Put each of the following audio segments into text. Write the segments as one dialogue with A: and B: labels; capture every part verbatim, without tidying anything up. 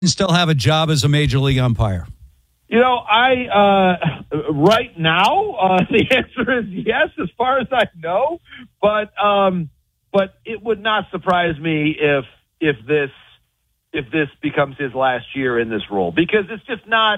A: and still have a job as a major league umpire?
B: You know, I uh, right now uh, the answer is yes, as far as I know. But um, but it would not surprise me if if this if this becomes his last year in this role, because it's just not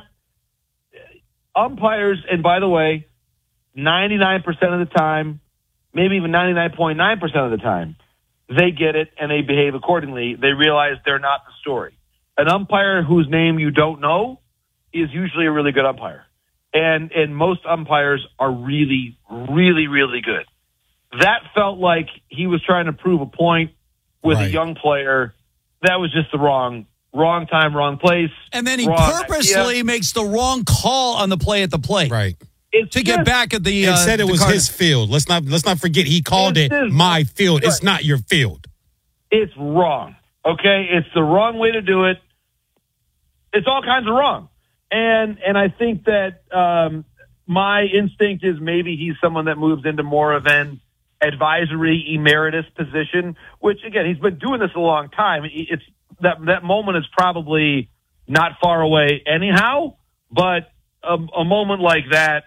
B: umpires. And by the way, ninety-nine percent of the time, maybe even ninety-nine point nine percent of the time, they get it and they behave accordingly. They realize they're not the story. An umpire whose name you don't know is usually a really good umpire. And and most umpires are really, really, really good. That felt like he was trying to prove a point with right. a young player. That was just the wrong wrong time, wrong place.
A: And then he purposely idea. makes the wrong call on the play at the plate.
C: Right.
B: It's
A: to
B: just,
A: get back at the
C: It
A: uh,
C: said it was
A: Cardinals.
C: his field. Let's not let's not forget he called it
B: his,
C: my field.
B: right.
C: It's not your field.
B: It's wrong. Okay? It's the wrong way to do it. It's all kinds of wrong. And and I think that um, my instinct is maybe he's someone that moves into more of an advisory emeritus position, which, again, he's been doing this a long time. It's that that moment is probably not far away anyhow, but a, a moment like that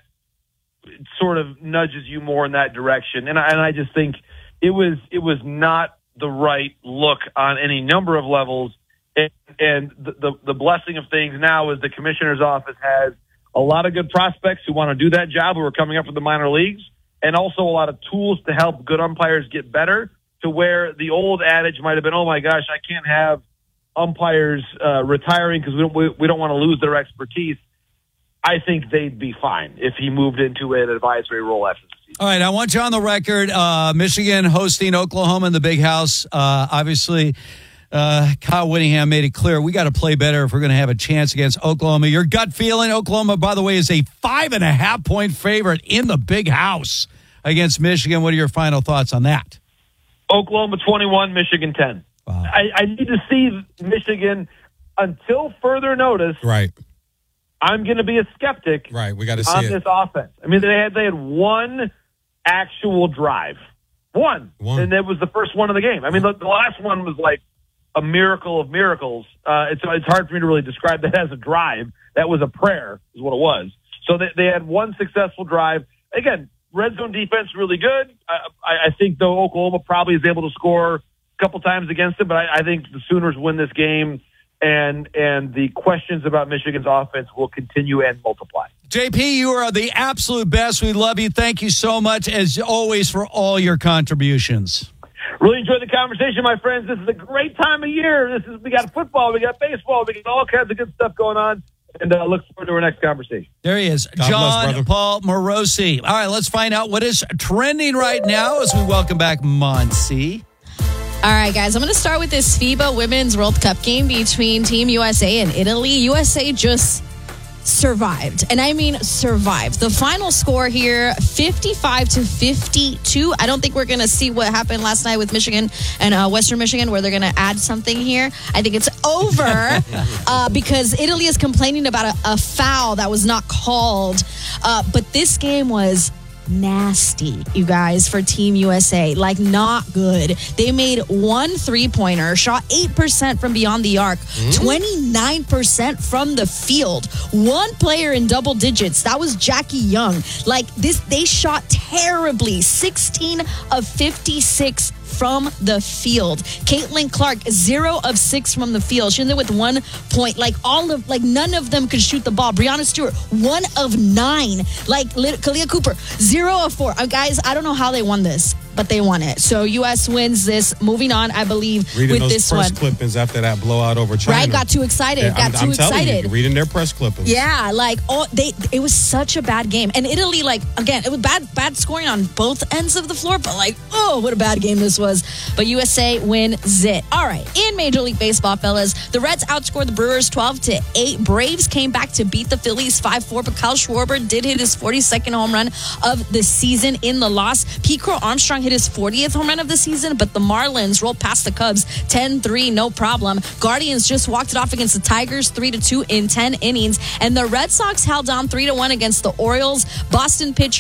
B: sort of nudges you more in that direction. And I, and I just think it was it was not the right look on any number of levels. And, and the, the the blessing of things now is the commissioner's office has a lot of good prospects who want to do that job, who are coming up from the minor leagues, and also a lot of tools to help good umpires get better, to where the old adage might have been, oh my gosh, I can't have umpires uh, retiring because we don't, we, we don't want to lose their expertise. I think they'd be fine if he moved into an advisory role after the season.
A: All right, I want you on the record. Uh, Michigan hosting Oklahoma in the Big House. Uh, obviously, uh, Kyle Whittingham made it clear we got to play better if we're going to have a chance against Oklahoma. Your gut feeling, Oklahoma, by the way, is a five and a half point favorite in the Big House against Michigan. What are your final thoughts on that?
B: Oklahoma twenty-one, Michigan ten.
A: Wow.
B: I, I need to see Michigan until further notice.
C: Right.
B: I'm going to be a skeptic.
C: Right. We got to see
B: on
C: it.
B: this offense. I mean, they had they had one actual drive, one,
C: one.
B: and it was the first one of the game. I mean, the, the last one was like a miracle of miracles. Uh, it's it's hard for me to really describe that as a drive. That was a prayer, is what it was. So they they had one successful drive. Again, red zone defense really good. I, I, I think though Oklahoma probably is able to score a couple times against it, but I, I think the Sooners win this game. And and the questions about Michigan's offense will continue and multiply.
A: J P, you are the absolute best. We love you. Thank you so much, as always, for all your contributions.
B: Really enjoyed the conversation, my friends. This is a great time of year. This is we got football, we got baseball, we got all kinds of good stuff going on. And uh, look forward to our next conversation.
A: There he is,
C: God
A: John
C: bless,
A: Paul Morosi. All right, let's find out what is trending right now as we welcome back Monsi.
D: All right, guys, I'm going to start with this FIBA Women's World Cup game between Team U S A and Italy. U S A just survived, and I mean survived. The final score here, fifty-five to fifty-two. I don't think we're going to see what happened last night with Michigan and uh, Western Michigan, where they're going to add something here. I think it's over uh, because Italy is complaining about a, a foul that was not called. Uh, but this game was nasty, you guys, for Team U S A. Like, not good. They made one three-pointer, shot eight percent from beyond the arc, mm. twenty-nine percent from the field. One player in double digits. That was Jackie Young. Like, this, they shot terribly. sixteen of fifty-six from the field. Caitlin Clark, zero of six from the field. She ended with one point. Like, all of, like, none of them could shoot the ball. Breanna Stewart, one of nine. Like, Kalia Cooper, zero of four. Uh, guys, I don't know how they won this, but they won it. So U S wins this. Moving on, I believe,
C: reading
D: with
C: those
D: this
C: press
D: one.
C: clippings after that blowout over China.
D: Right, got too excited.
C: Yeah,
D: got
C: I'm,
D: too
C: I'm telling
D: excited.
C: You, reading their press clippings.
D: Yeah, like, oh, they. It was such a bad game. And Italy, like, again, it was bad, bad scoring on both ends of the floor, but like, oh, what a bad game this was. But U S A wins it. All right, in Major League Baseball, fellas, the Reds outscored the Brewers twelve to eight. Braves came back to beat the Phillies five four, but Kyle Schwarber did hit his forty-second home run of the season in the loss. Pete Crow Armstrong hit his fortieth home run of the season, but the Marlins rolled past the Cubs ten three, no problem. Guardians just walked it off against the Tigers three to two in ten innings, and the Red Sox held on three to one against the Orioles. Boston pitcher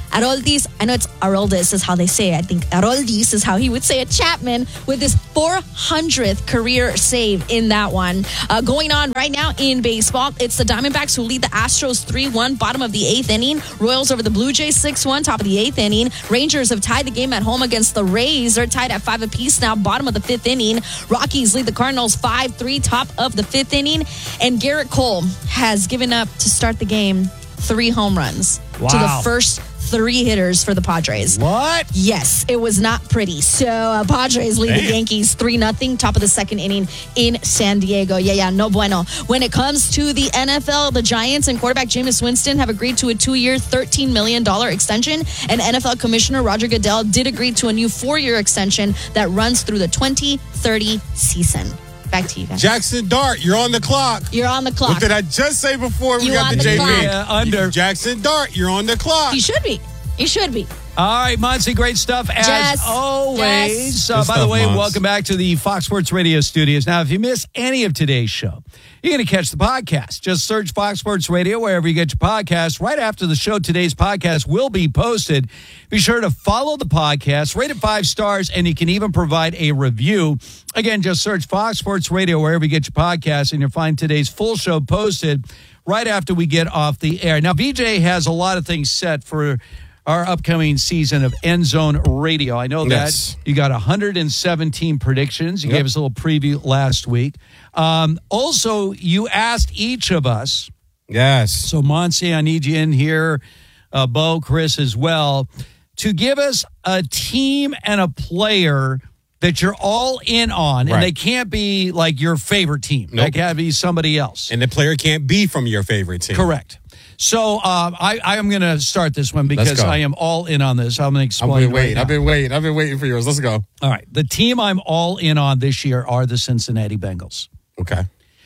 D: Aroldis, I know it's Aroldis is how they say it. I think Aroldis is how he would say it. Chapman with his four hundredth career save in that one. Uh, going on right now in baseball, it's the Diamondbacks who lead the Astros three one, bottom of the eighth inning. Royals over the Blue Jays six one, top of the eighth inning. Rangers have tied the game at home against the Rays. They're tied at five apiece now, bottom of the fifth inning. Rockies lead the Cardinals five three, top of the fifth inning. And Garrett Cole has given up to start the game three home runs
A: Wow.
D: to the first three hitters for the Padres.
A: What?
D: Yes, it was not pretty. So uh, Padres lead the
C: Damn.
D: Yankees three nothing, top of the second inning in San Diego. Yeah, yeah, no bueno. When it comes to the N F L, the Giants and quarterback Jameis Winston have agreed to a two-year, thirteen million dollars extension. And N F L Commissioner Roger Goodell did agree to a new four-year extension that runs through the twenty thirty season. Back to you guys.
C: Jackson Dart, you're on the clock.
D: You're on the clock.
C: What did I just say before we
D: You
C: got
D: on
C: the
D: the
C: J B?
D: clock.
A: Yeah, under.
C: Jackson Dart, you're on the clock.
D: You should be. You should be.
A: All right, Monty, great stuff as
D: Yes.
A: always.
D: Yes.
A: Uh,
C: Good
A: by the
C: stuff,
A: way,
C: Mons.
A: welcome back to the Fox Sports Radio studios. Now, if you miss any of today's show, you're going to catch the podcast. Just search Fox Sports Radio wherever you get your podcasts. Right after the show, today's podcast will be posted. Be sure to follow the podcast, rate it five stars, and you can even provide a review. Again, just search Fox Sports Radio wherever you get your podcasts, and you'll find today's full show posted right after we get off the air. Now, V J has a lot of things set for our upcoming season of End Zone Radio. I know that
C: Yes.
A: you got one hundred seventeen predictions. You
C: Yep.
A: gave us a little preview last week. Um, also, you asked each of us,
C: Yes.
A: so Monty, I need you in here, uh, Bo, Chris as well, to give us a team and a player that you're all in on, and
C: Right.
A: they can't be like your favorite team.
C: Nope.
A: They can't be somebody else.
C: And the player can't be from your favorite team.
A: Correct. So um, I, I am going to start this one because
C: go.
A: I am all in on this. I'm going to
C: I've
A: explain
C: been
A: right
C: waiting.
A: now.
C: I've been waiting. I've been waiting for yours. Let's go.
A: All right. The team I'm all in on this year are the Cincinnati Bengals.
C: Okay.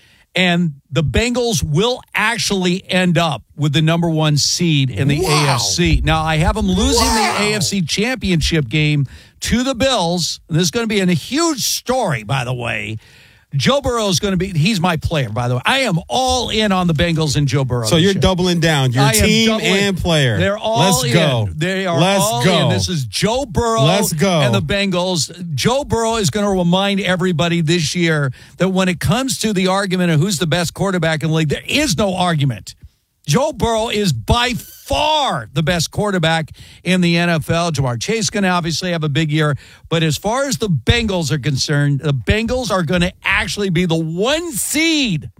A: And the Bengals will actually end up with the number one seed in the
C: Wow.
A: A F C. Now, I have them losing
C: Wow.
A: the A F C championship game to the Bills. And this is going to be a huge story, by the way. Joe Burrow is going to be, he's my player, by the way. I am all in on the Bengals and Joe Burrow.
C: So
A: this
C: you're
A: year.
C: doubling down. Your
A: I am
C: team
A: doubling-
C: and player.
A: They're all
C: Let's
A: in.
C: go.
A: They are
C: Let's
A: all
C: go.
A: in. This is Joe Burrow
C: Let's go.
A: and the Bengals. Joe Burrow is going to remind everybody this year that when it comes to the argument of who's the best quarterback in the league, there is no argument. Joe Burrow is by far the best quarterback in the N F L. Jamar Chase going to obviously have a big year. But as far as the Bengals are concerned, the Bengals are going to actually be the one seed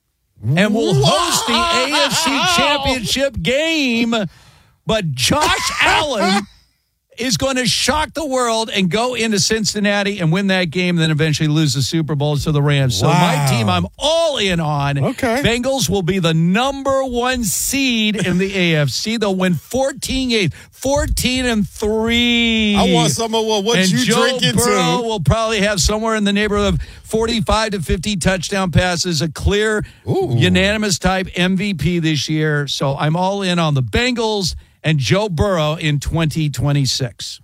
A: and will host the A F C Championship game. But Josh Allen is going to shock the world and go into Cincinnati and win that game, then eventually lose the Super Bowl to the Rams. So
C: Wow.
A: my team I'm all in on.
C: Okay.
A: Bengals will be the number one seed in the A F C. They'll win fourteen games, fourteen and three.
C: I want some of what, what
A: and
C: you
A: Joe
C: drinking
A: Burrow
C: to.
A: will probably have somewhere in the neighborhood of forty-five to fifty touchdown passes, a clear,
C: Ooh.
A: unanimous type M V P this year. So I'm all in on the Bengals and Joe Burrow in twenty twenty-six.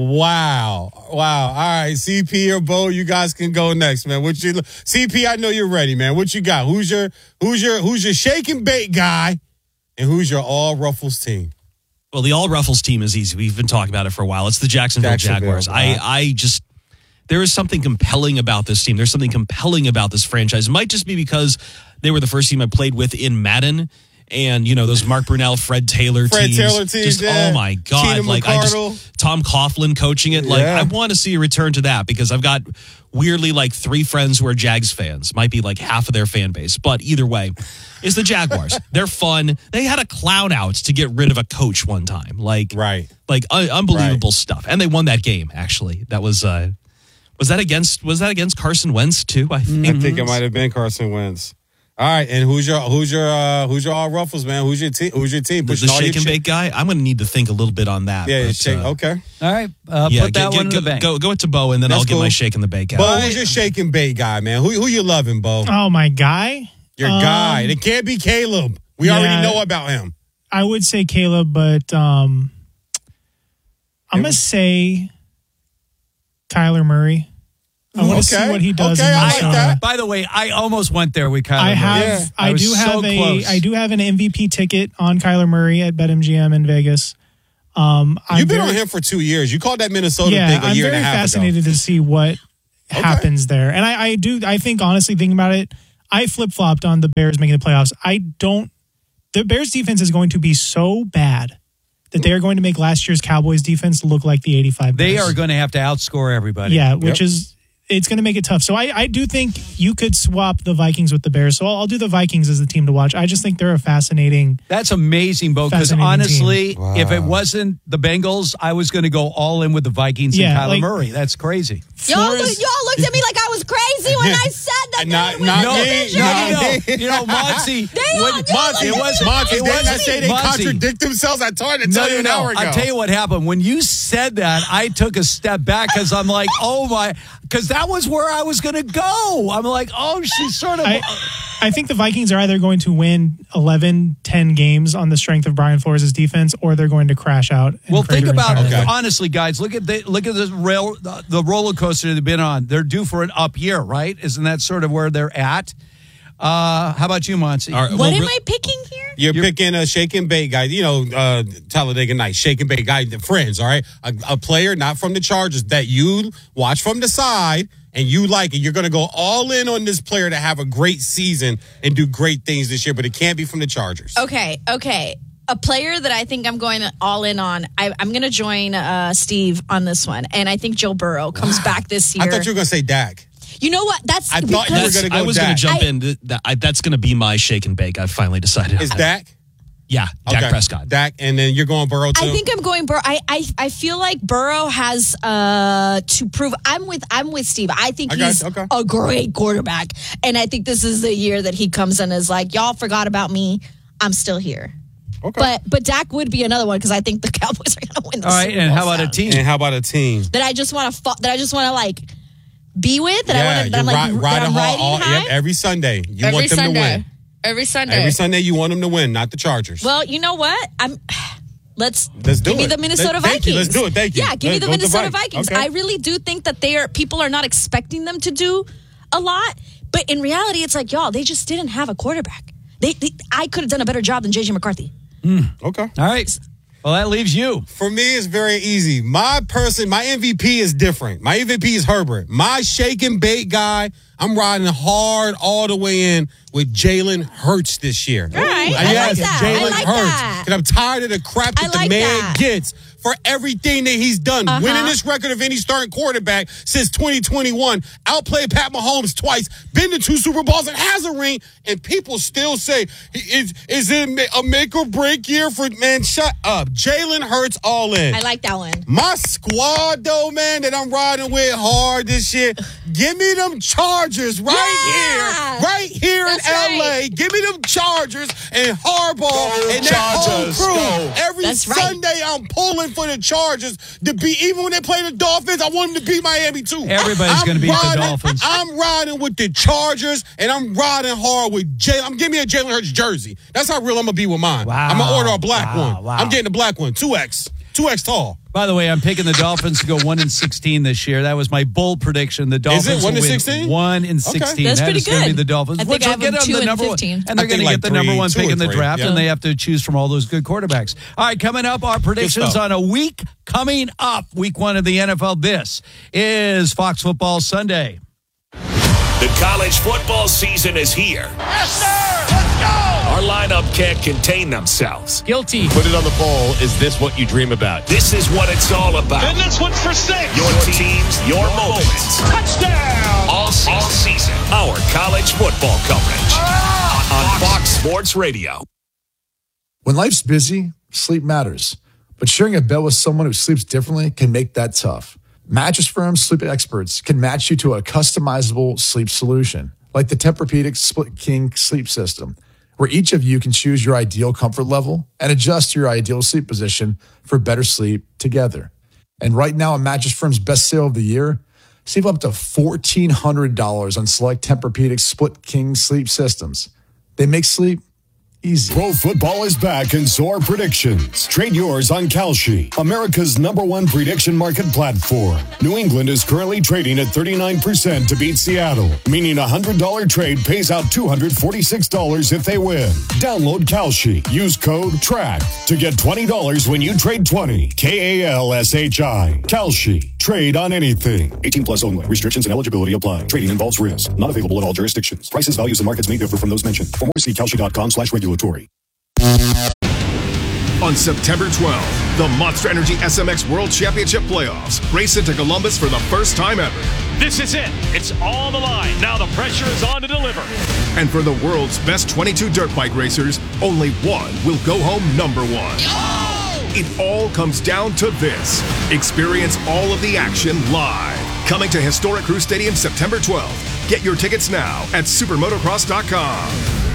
C: Wow. Wow. All right. C P or Bo, you guys can go next, man. What you C P, I know you're ready, man. What you got? Who's your who's your who's your shake and bake guy? And who's your all Ruffles team?
E: Well, the All Ruffles team is easy. We've been talking about it for a while. It's the Jacksonville,
C: Jacksonville,
E: Jaguars. I,
C: right.
E: I just, there is something compelling about this team. There's something compelling about this franchise. It might just be because they were the first team I played with in Madden. And, you know, those Mark Brunell, Fred Taylor
C: Fred
E: teams.
C: Taylor teams,
E: just,
C: yeah.
E: Oh, my God.
C: Keenan
E: like, I
C: McCardle.
E: just, Tom Coughlin coaching it. Like,
C: Yeah.
E: I want to see a return to that because I've got weirdly like three friends who are Jags fans. Might be like half of their fan base. But either way, it's the Jaguars. They're fun. They had a clown out to get rid of a coach one time. Like,
C: Right.
E: like un- unbelievable
C: Right.
E: stuff. And they won that game, actually. That was, uh, was that against, was that against Carson Wentz too? I think.
C: I think it might have been Carson Wentz. All right, and who's your who's your uh, who's your all Ruffles, man? Who's your team? Who's your team?
E: The,
C: Pushing
E: the
C: all your
E: shake and
C: chi-
E: bake guy. I'm going to need to think a little bit on that.
C: Yeah, yeah,
E: but,
C: shake.
E: uh,
C: Okay.
A: All right. Uh,
E: yeah,
A: put that
E: get-
A: one in
E: get-
A: the bank.
E: Go, go it to Bo, and then
C: That's
E: I'll get
C: cool.
E: my shake and the bake out.
C: Bo, who's your shake and bake guy, man? Who who you loving, Bo?
F: Oh, my guy?
C: Your
F: Um,
C: guy. It can't be Caleb. We
F: yeah.
C: already know about him.
F: I would say Caleb, but um, I'm going to say Kyler Murray. I want to
C: Okay.
F: see what he does
C: Okay,
F: in
C: I like
F: Minnesota.
C: that.
A: By the way, I almost went there with Kyler
F: I
A: Murray.
F: have,
C: Yeah.
F: I,
A: I was
F: do have
A: so
F: a,
A: close.
F: I do have an M V P ticket on Kyler Murray at BetMGM in Vegas. Um, I'm
C: You've been
F: very,
C: on him for two years. You called that Minnesota
F: yeah,
C: thing a
F: I'm
C: year
F: very
C: and a half
F: fascinated
C: ago.
F: to see what happens there. And I, I do, I think honestly, thinking about it, I flip flopped on the Bears making the playoffs. I don't. The Bears defense is going to be so bad that they are going to make last year's Cowboys defense look like the eighty-five.
A: They
F: Bears.
A: are going to have to outscore everybody.
F: Yeah, which
C: Yep.
F: is it's going to make it tough. So I, I do think you could swap the Vikings with the Bears. So I'll, I'll do the Vikings as the team to watch. I just think they're a fascinating.
A: That's amazing, Bo, because
F: Fascinating
A: honestly,
C: team.
A: if it
C: Wow.
A: wasn't the Bengals, I was going to go all in with the Vikings
F: Yeah,
A: and Kyler
F: like-
A: Murray. That's crazy.
D: Y'all,
F: Flores-
D: look, y'all looked at me like I was crazy when I said that.
C: Not-
D: they would
C: not
D: win the
C: me.
D: division.
A: No,
C: Not
A: no, no.
C: me.
A: You know, Monty.
D: They all-
A: when-
D: y'all
A: Monty,
D: looked
A: it
D: at
A: was
D: me
C: Monty,
A: it
C: didn't I
A: wasn't-
C: say they
A: Monty.
C: contradict themselves? I tried to
A: No,
C: tell
A: no,
C: you an
A: no.
C: hour ago.
A: I'll tell you what happened. When you said that, I took a step back because I'm like, oh my, because that was where I was going to go. I'm like, oh, she's sort of.
F: I, I think the Vikings are either going to win eleven, ten games on the strength of Brian Flores' defense, or they're going to crash out. and
A: Well, think
F: crater
A: about
F: entirely.
A: it.
C: Okay.
A: Honestly, guys, look at the look at the rail the, the roller coaster they've been on. They're due for an up year, right? Isn't that sort of where they're at? Uh, how about you, Monty?
E: All right,
D: What
E: well,
D: am
E: re-
D: I picking here?
C: You're, picking a shake and bake guy, you know, uh, Talladega Nights, shake and bake guy, the friends, all right? A, a player not from the Chargers that you watch from the side and you like it. You're going to go all in on this player to have a great season and do great things this year, but it can't be from the Chargers.
D: Okay, okay. A player that I think I'm going all in on. I, I'm going to join uh, Steve on this one, and I think Joe Burrow comes back this year.
C: I thought you were going to say Dak.
D: You know what? That's
C: I thought you were
D: because
C: gonna go
E: I was going
C: Dak.
E: to jump
D: I-
E: in. Th- That, I, that's going to be my shake and bake. I've finally decided.
C: Is
E: I-
C: Dak?
E: Yeah, Dak
C: Okay.
E: Prescott.
C: Dak, and then you're going Burrow too?
D: I think I'm going Burrow. I, I I feel like Burrow has uh to prove. I'm with I'm with Steve. I think
C: I got
D: he's
C: you. Okay.
D: a great quarterback, and I think this is the year that he comes in as like, y'all forgot about me. I'm still here.
C: Okay.
D: But but Dak would be another one because I think the Cowboys are going to win. The
A: All right,
D: Super
A: and
D: Bowl
A: how about a
D: soon.
A: team?
C: and how about a team?
D: that I just want to fo- that I just want to like be with that I
C: yeah,
D: want to that
C: you're
D: I'm like
C: ri-
D: that
C: riding
D: I'm
C: hard
D: riding
C: all,
D: high.
C: yep, every Sunday. You
D: Every
C: want them
D: Sunday.
C: to win.
D: Every Sunday.
C: Every Sunday you want them to win, not the Chargers.
D: Well, you know what? I'm. Let's,
C: Let's do
D: give me
C: it.
D: the Minnesota
C: Let- thank
D: Vikings.
C: you. Let's do it. Thank you.
D: Yeah, give me
C: Let's
D: the
C: go with the
D: Minnesota
C: Vikings.
D: Vikings.
C: Okay.
D: I really do think that they are people are not expecting them to do a lot, but in reality, it's like y'all. They just didn't have a quarterback. They, they I could have done a better job than J J McCarthy.
C: Okay.
A: All right. Well, that leaves you.
C: For me, it's very easy. My person, my M V P is different. My M V P is Herbert. My shake and bake guy, I'm riding hard all the way in with Jalen Hurts this year.
D: All right.
C: Uh,
D: I
C: yes,
D: like that.
C: Jalen
D: I like
C: Hurts.
D: that.
C: And I'm tired of the crap that
D: I
C: the
D: like
C: man
D: that.
C: gets for everything that he's done.
D: Uh-huh.
C: Winning this record of any starting quarterback since twenty twenty-one. Outplayed Pat Mahomes twice. Been to two Super Bowls and has a ring. And people still say, is, is it a make or break year for, man, shut up. Jalen Hurts all in.
D: I like that one.
C: My squad, though, man, that I'm riding with hard this year, give me them Chargers right
D: Yeah.
C: here, right here
D: That's
C: in L A.
D: right.
C: Give me them Chargers and Harbaugh and that
G: Chargers,
C: whole crew.
G: go.
C: Every
D: That's right.
C: Sunday, I'm pulling for the Chargers to beat. Even when they play the Dolphins, I want them to beat Miami too.
A: Everybody's
C: I'm
A: gonna beat the
C: riding-
A: Dolphins.
C: I'm riding with the Chargers, and I'm riding hard with Jay. I'm giving me a Jalen Hurts jersey. That's how real I'm gonna be with mine.
A: Wow.
C: I'm gonna order a black
A: Wow,
C: one.
A: wow.
C: I'm getting a black one, two X, two X tall.
A: By the way, I'm picking the Dolphins to go one and sixteen this year. That was my bold prediction. The Dolphins
C: one
A: will
C: and
A: win
C: sixteen?
A: one and sixteen.
D: That's
A: That
D: pretty
A: is gonna be
D: good.
A: the Dolphins,
D: I think
A: which
D: I
A: will
D: have
A: get
D: them
A: them
D: two
A: the
D: and
A: number one,
D: fifteen.
A: and they're
C: I
A: going to
C: think
A: get the
C: like
A: number
C: three,
A: one
C: two
A: pick
C: or
A: in the
C: three,
A: draft,
C: yeah.
A: and they have to choose from all those good quarterbacks. All right, coming up, our predictions
C: stuff.
A: on a week coming up, week one of the N F L. This is Fox Football Sunday.
G: The college football season is here. Yes, sir! Let's go! Our lineup can't contain themselves.
A: Guilty.
H: Put it on the poll. Is this what you dream about?
G: This is what it's all about.
I: And this one's for six.
G: Your teams, your moments.
I: Touchdown.
G: All season. All season. Our college football coverage. On Fox Sports Radio.
J: When life's busy, sleep matters. But sharing a bed with someone who sleeps differently can make that tough. Mattress Firm's sleep experts can match you to a customizable sleep solution, like the Tempur-Pedic Split King sleep system, where each of you can choose your ideal comfort level and adjust your ideal sleep position for better sleep together. And right now, at Mattress Firm's best sale of the year, save up to fourteen hundred dollars on select Tempur-Pedic Split King sleep systems. They make sleep Easy.
K: Pro football is back in S O A R Predictions. Trade yours on Kalshi, America's number one prediction market platform. New England is currently trading at thirty-nine percent to beat Seattle, meaning a one hundred dollars trade pays out two hundred forty-six dollars if they win. Download Kalshi. Use code TRACK to get twenty dollars when you trade twenty. K A L S H I. Kalshi. Trade on anything. eighteen plus only. Restrictions and eligibility apply. Trading involves risk. Not available in all jurisdictions. Prices, values, and markets may differ from those mentioned. For more, see Kalshi.com slash regulatory.
L: On September twelfth, the Monster Energy S M X World Championship Playoffs race into Columbus for the first time ever.
G: This is it. It's all on the line. Now the pressure is on to deliver.
L: And for the world's best twenty-two dirt bike racers, only one will go home number one. Oh! It all comes down to this. Experience all of the action live. Coming to historic Crew Stadium September twelfth. Get your tickets now at supermotocross dot com.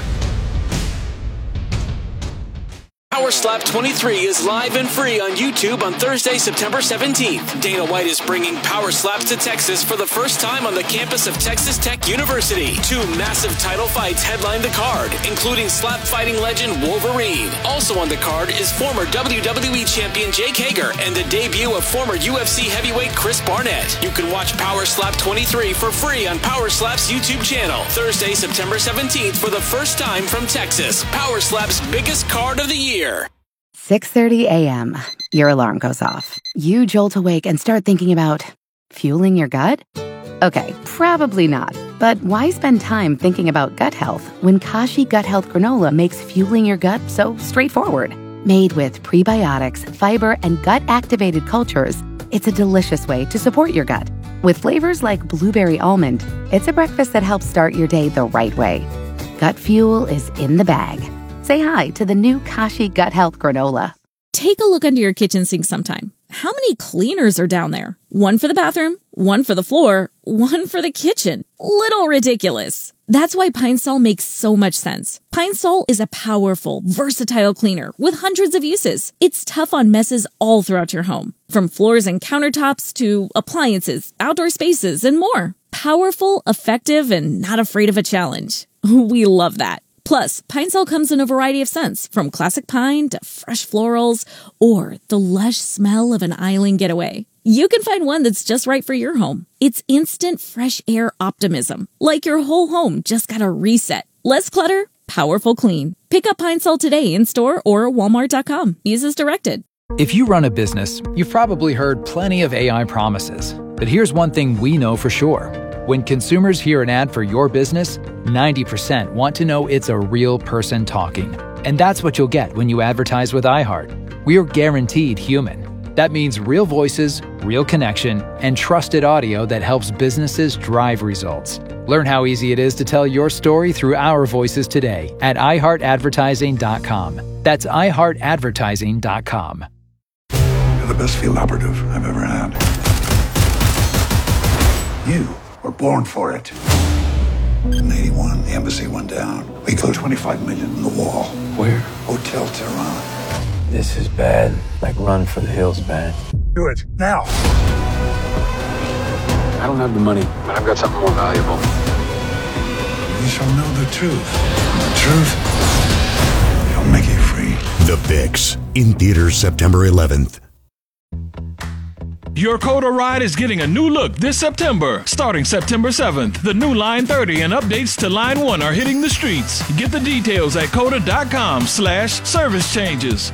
M: Power Slap twenty-three is live and free on YouTube on Thursday, September seventeenth. Dana White is bringing Power Slaps to Texas for the first time on the campus of Texas Tech University. Two massive title fights headline the card, including slap fighting legend Wolverine. Also on the card is former W W E champion Jake Hager and the debut of former U F C heavyweight Chris Barnett. You can watch Power Slap twenty-three for free on Power Slap's YouTube channel. Thursday, September seventeenth for the first time from Texas. Power Slap's biggest card of the year.
N: six thirty a.m. Your alarm goes off. You jolt awake and start thinking about fueling your gut? Okay, probably not. But why spend time thinking about gut health when Kashi Gut Health Granola makes fueling your gut so straightforward? Made with prebiotics, fiber, and gut-activated cultures, it's a delicious way to support your gut. With flavors like blueberry almond, it's a breakfast that helps start your day the right way. Gut fuel is in the bag. Say hi to the new Kashi Gut Health Granola.
O: Take a look under your kitchen sink sometime. How many cleaners are down there? One for the bathroom, one for the floor, one for the kitchen. Little ridiculous. That's why Pine Sol makes so much sense. Pine Sol is a powerful, versatile cleaner with hundreds of uses. It's tough on messes all throughout your home, from floors and countertops to appliances, outdoor spaces, and more. Powerful, effective, and not afraid of a challenge. We love that. Plus, Pine Sol comes in a variety of scents, from classic pine to fresh florals, or the lush smell of an island getaway. You can find one that's just right for your home. It's instant fresh air optimism, like your whole home just got a reset. Less clutter, powerful clean. Pick up Pine Sol today in store or walmart dot com. Use as directed.
P: If you run a business, you've probably heard plenty of A I promises. But here's one thing we know for sure. When consumers hear an ad for your business, ninety percent want to know it's a real person talking. And that's what you'll get when you advertise with iHeart. We're guaranteed human. That means real voices, real connection, and trusted audio that helps businesses drive results. Learn how easy it is to tell your story through our voices today at i heart advertising dot com. That's i heart advertising dot com.
Q: You're the best field operative I've ever had. You were born for it. In eighty-one, the embassy went down. We put twenty-five million in the wall.
R: Where?
Q: Hotel Tehran.
R: This is bad. Like Run for the Hills bad.
Q: Do it, now.
R: I don't have the money, but I've got something more valuable.
Q: You shall know the truth. And the truth shall make you free.
S: The Fix, in theaters September eleventh.
T: Your Coda ride is getting a new look this September. Starting September seventh, the new Line thirty and updates to Line one are hitting the streets. Get the details at coda.com slash service changes.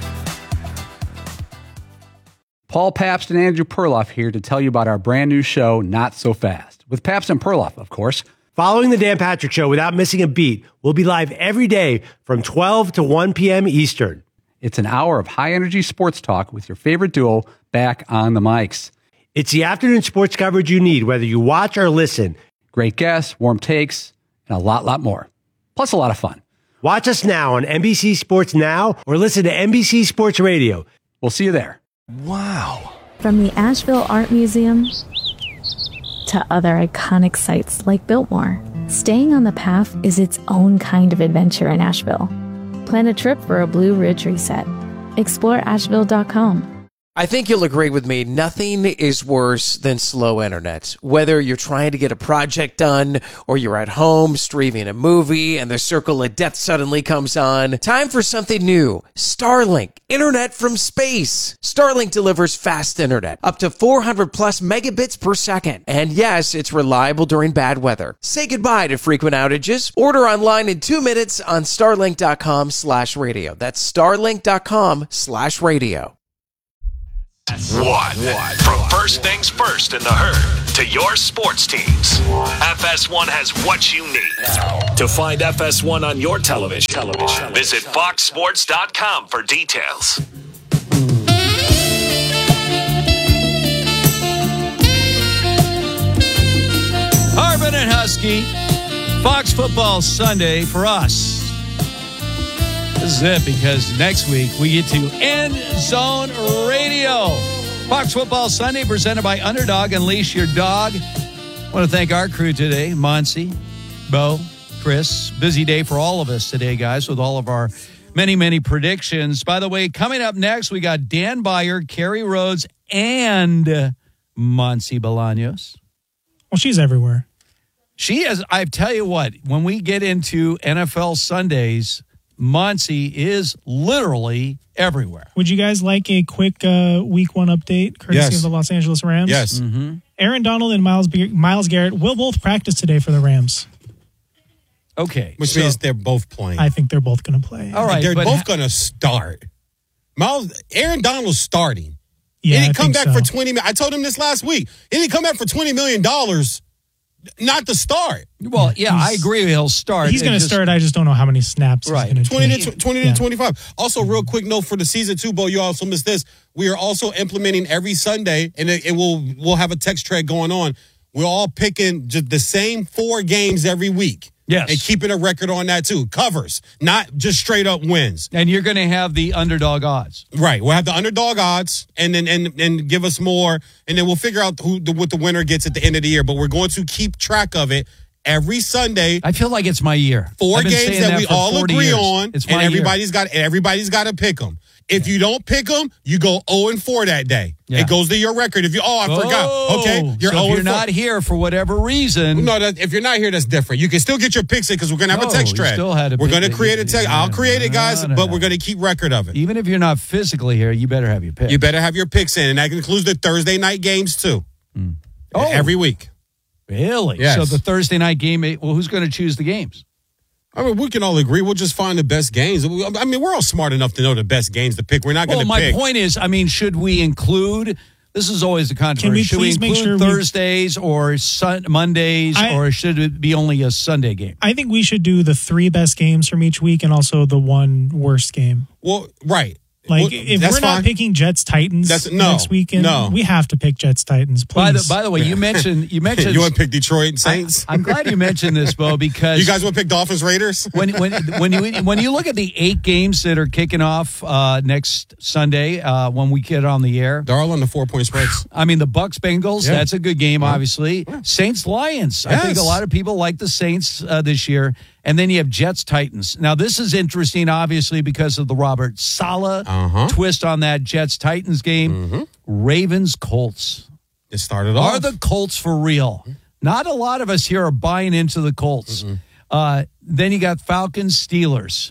U: Paul Pabst and Andrew Perloff here to tell you about our brand new show, Not So Fast, with Pabst and Perloff, of course.
V: Following the Dan Patrick Show without missing a beat, we'll be live every day from twelve to one p.m. Eastern.
U: It's an hour of high-energy sports talk with your favorite duo back on the mics.
V: It's the afternoon sports coverage you need, whether you watch or listen.
U: Great guests, warm takes, and a lot, lot more. Plus a lot of fun.
V: Watch us now on N B C Sports Now or listen to N B C Sports Radio.
U: We'll see you there.
W: Wow. From the Asheville Art Museum to other iconic sites like Biltmore, staying on the path is its own kind of adventure in Asheville. Plan a trip for a Blue Ridge reset. Explore asheville dot com.
B: I think you'll agree with me. Nothing is worse than slow internet. Whether you're trying to get a project done or you're at home streaming a movie and the circle of death suddenly comes on. Time for something new. Starlink. Internet from space. Starlink delivers fast internet. Up to four hundred plus megabits per second. And yes, it's reliable during bad weather. Say goodbye to frequent outages. Order online in two minutes on starlink.com slash radio. That's starlink.com slash radio.
G: One. From first things first in the herd to your sports teams, F S one has what you need. To find F S one on your television, television. visit fox sports dot com for details.
A: Harbin and Husky, Fox Football Sunday for us. This is it, because next week we get to End Zone Radio. Fox Football Sunday presented by Underdog. Unleash your dog. I want to thank our crew today, Monty, Bo, Chris. Busy day for all of us today, guys, with all of our many, many predictions. By the way, coming up next, we got Dan Beyer, Kerry Rhodes, and Monty Bolaños.
E: Well, she's everywhere.
A: She is. I tell you what, when we get into N F L Sundays, Monty is literally everywhere.
E: Would you guys like a quick uh, week one update, courtesy
C: yes.
E: of the Los Angeles Rams?
C: Yes.
A: Mm-hmm.
E: Aaron Donald and Miles Miles Garrett will both practice today for the Rams.
A: Okay.
C: Which so, means they're both playing.
E: I think they're both going to play.
A: All right.
C: They're both
A: ha-
C: going to start. Miles, Aaron Donald's starting.
E: Yeah,
C: he didn't
E: I
C: come
E: think
C: back
E: so.
C: for twenty million. I told him this last week. He didn't come back for twenty million dollars. Not to start.
A: Well, yeah, I agree. He'll start.
E: He's going to
A: just,
E: start. I just don't know how many snaps.
A: Right.
E: He's going to
C: twenty
E: take.
C: to twenty
E: yeah.
C: to twenty-five. Also, real quick note for the season two, Bo. You also missed this. We are also implementing every Sunday, and it, it will we'll have a text thread going on. We're all picking just the same four games every week.
A: Yes.
C: And keeping a record on that, too. Covers, not just straight up wins.
A: And you're going to have the underdog odds.
C: Right. We'll have the underdog odds and then and, and give us more. And then we'll figure out who the, what the winner gets at the end of the year. But we're going to keep track of it every Sunday.
A: I feel like it's my year.
C: Four
A: I've been
C: games
A: saying
C: that,
A: that
C: we
A: for
C: all
A: forty
C: agree
A: years.
C: on.
A: It's my
C: and everybody's
A: year.
C: got everybody's got to pick them. If you don't pick them, you go oh and four that day.
A: Yeah.
C: It goes to your record. If you oh, I
A: Oh,
C: forgot. Okay, you're
A: so
C: oh
A: if you're
C: and four.
A: not here for whatever reason.
C: No, that, if you're not here, that's different. You can still get your picks in because we're going to have
A: No,
C: a text
A: you
C: thread.
A: still had a
C: we're
A: pick
C: going to
A: that
C: create
A: you-
C: a text.
A: yeah,
C: I'll create it, guys,
A: no, no,
C: but
A: no.
C: we're going to keep record of it.
A: Even if you're not physically here, you better have your pick.
C: You better have your picks in, and that includes the Thursday night games too.
A: Mm. Oh,
C: every week.
A: Really?
C: Yes.
A: So the Thursday night game, well, who's going to choose the games?
C: I mean, we can all agree. We'll just find the best games. I mean, we're all smart enough to know the best games to pick. We're not going
A: Well,
C: to
A: my
C: pick.
A: point is, I mean, should we include? This is always the controversy.
E: we
A: should we
E: please make
A: include
E: sure we-
A: Thursdays or sun, Mondays,
E: I-
A: or should it be only a Sunday game?
E: I think we should do the three best games from each week and also the one worst game.
C: Well, right.
E: Like,
C: Well,
E: if
C: that's
E: we're not
C: fine.
E: picking Jets Titans
C: That's- no,
E: next weekend,
C: no.
E: we have to pick Jets Titans. Please.
A: By the by the way, you mentioned you mentioned
C: You want to pick Detroit and Saints?
A: I, am glad you mentioned this, Bo, because
C: You guys want to pick Dolphins Raiders?
A: when when when you when you look at the eight games that are kicking off uh, next Sunday uh, when we get on the air,
C: They're all on the four point spreads.
A: I mean the Bucks Bengals.
C: Yeah.
A: That's a good game, obviously. Saints Lions. I think
C: Yes.
A: a lot of people like the Saints uh, this year. And then you have Jets Titans. Now this is interesting, obviously, because of the Robert Saleh
C: Uh-huh.
A: twist on that Jets Titans game.
C: Mm-hmm.
A: Ravens Colts.
C: It started
A: Are
C: off.
A: the Colts for real? Not a lot of us here are buying into the Colts. Uh, then you got Falcons, Steelers.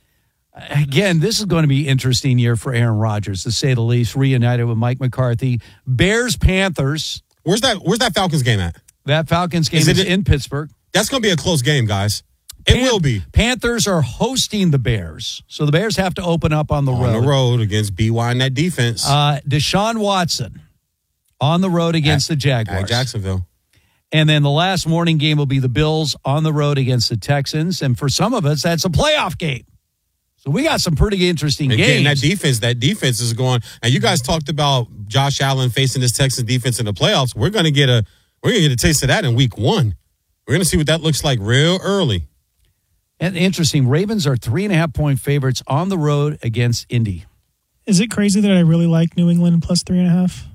A: Again, this is going to be an interesting year for Aaron Rodgers, to say the least, reunited with Mike McCarthy. Bears, Panthers.
C: Where's that? Where's that Falcons game at?
A: That Falcons game
C: Is
A: is,
C: it-
A: in Pittsburgh.
C: That's going to be a close game, guys. It
A: Pan-
C: will be
A: Panthers are hosting the Bears. So the Bears have to open up on the
C: on
A: road.
C: the road against B Y and that defense.
A: Uh, Deshaun Watson on the road against
C: At-
A: the Jaguars.
C: at Jacksonville.
A: And then the last morning game will be the Bills on the road against the Texans. And for some of us, that's a playoff game. So we got some pretty interesting
C: Again,
A: games.
C: that defense, that defense is going. And you guys talked about Josh Allen facing this Texans defense in the playoffs. We're going to get a we're going to get a taste of that in week one. We're going to see what that looks like real early.
A: And interesting, Ravens are three and a half point favorites on the road against Indy.
E: Is it crazy that I really like New England plus three and a half?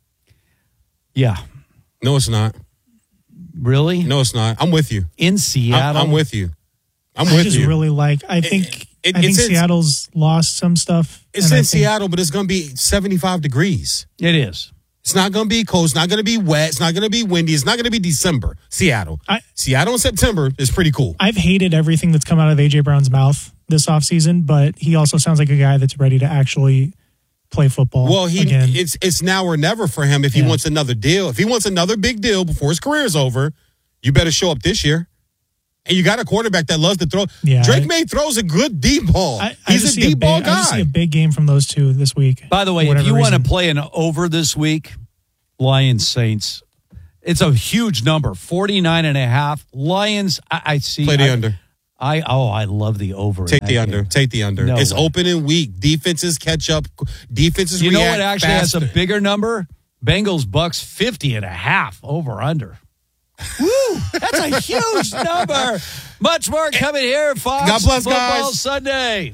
A: Yeah.
C: No, it's not.
A: Really?
C: No, it's not. I'm with you.
A: In Seattle?
C: I'm, I'm with you. I'm
E: I
C: with
E: just
C: you.
E: really like. I think
C: It,
E: I think
C: it's in,
E: Seattle's lost some stuff.
C: It's
E: and
C: in
E: I think-
C: Seattle, but it's going to be seventy-five degrees.
A: It is.
C: It's not going to be cold. It's not going to be wet. It's not going to be windy. It's not going to be December. Seattle.
E: I,
C: Seattle in September is pretty cool.
E: I've hated everything that's come out of A J Brown's mouth this offseason, but he also sounds like a guy that's ready to actually play football.
C: Well, he
E: again.
C: it's it's now or never for him if he
E: Yeah.
C: wants another deal. If he wants another big deal before his career's over, you better show up this year. And you got a quarterback that loves to throw.
E: Yeah,
C: Drake
E: I-
C: May throws a good deep ball.
E: I, I
C: He's
E: just
C: a
E: see
C: deep
E: big,
C: ball
E: I just
C: guy.
E: see a big game from those two this week.
A: By the way,
E: for
A: if you
E: whatever
A: want to
E: reason.
A: play an over this week, Lions Saints, it's a huge number, forty-nine and a half. Lions, I, I see.
C: Play the
A: I,
C: under.
A: I oh, I love the over. in
C: Take
A: that
C: the under.
A: game.
C: Take the under.
A: No
C: it's
A: way.
C: open and weak. Defenses catch up. Defenses
A: You know
C: react
A: what actually
C: faster.
A: has a bigger number? Bengals Bucks fifty and a half over under. Woo! That's a huge number. Much more coming here, Fox.
C: God bless,
A: Football
C: guys.
A: Sunday.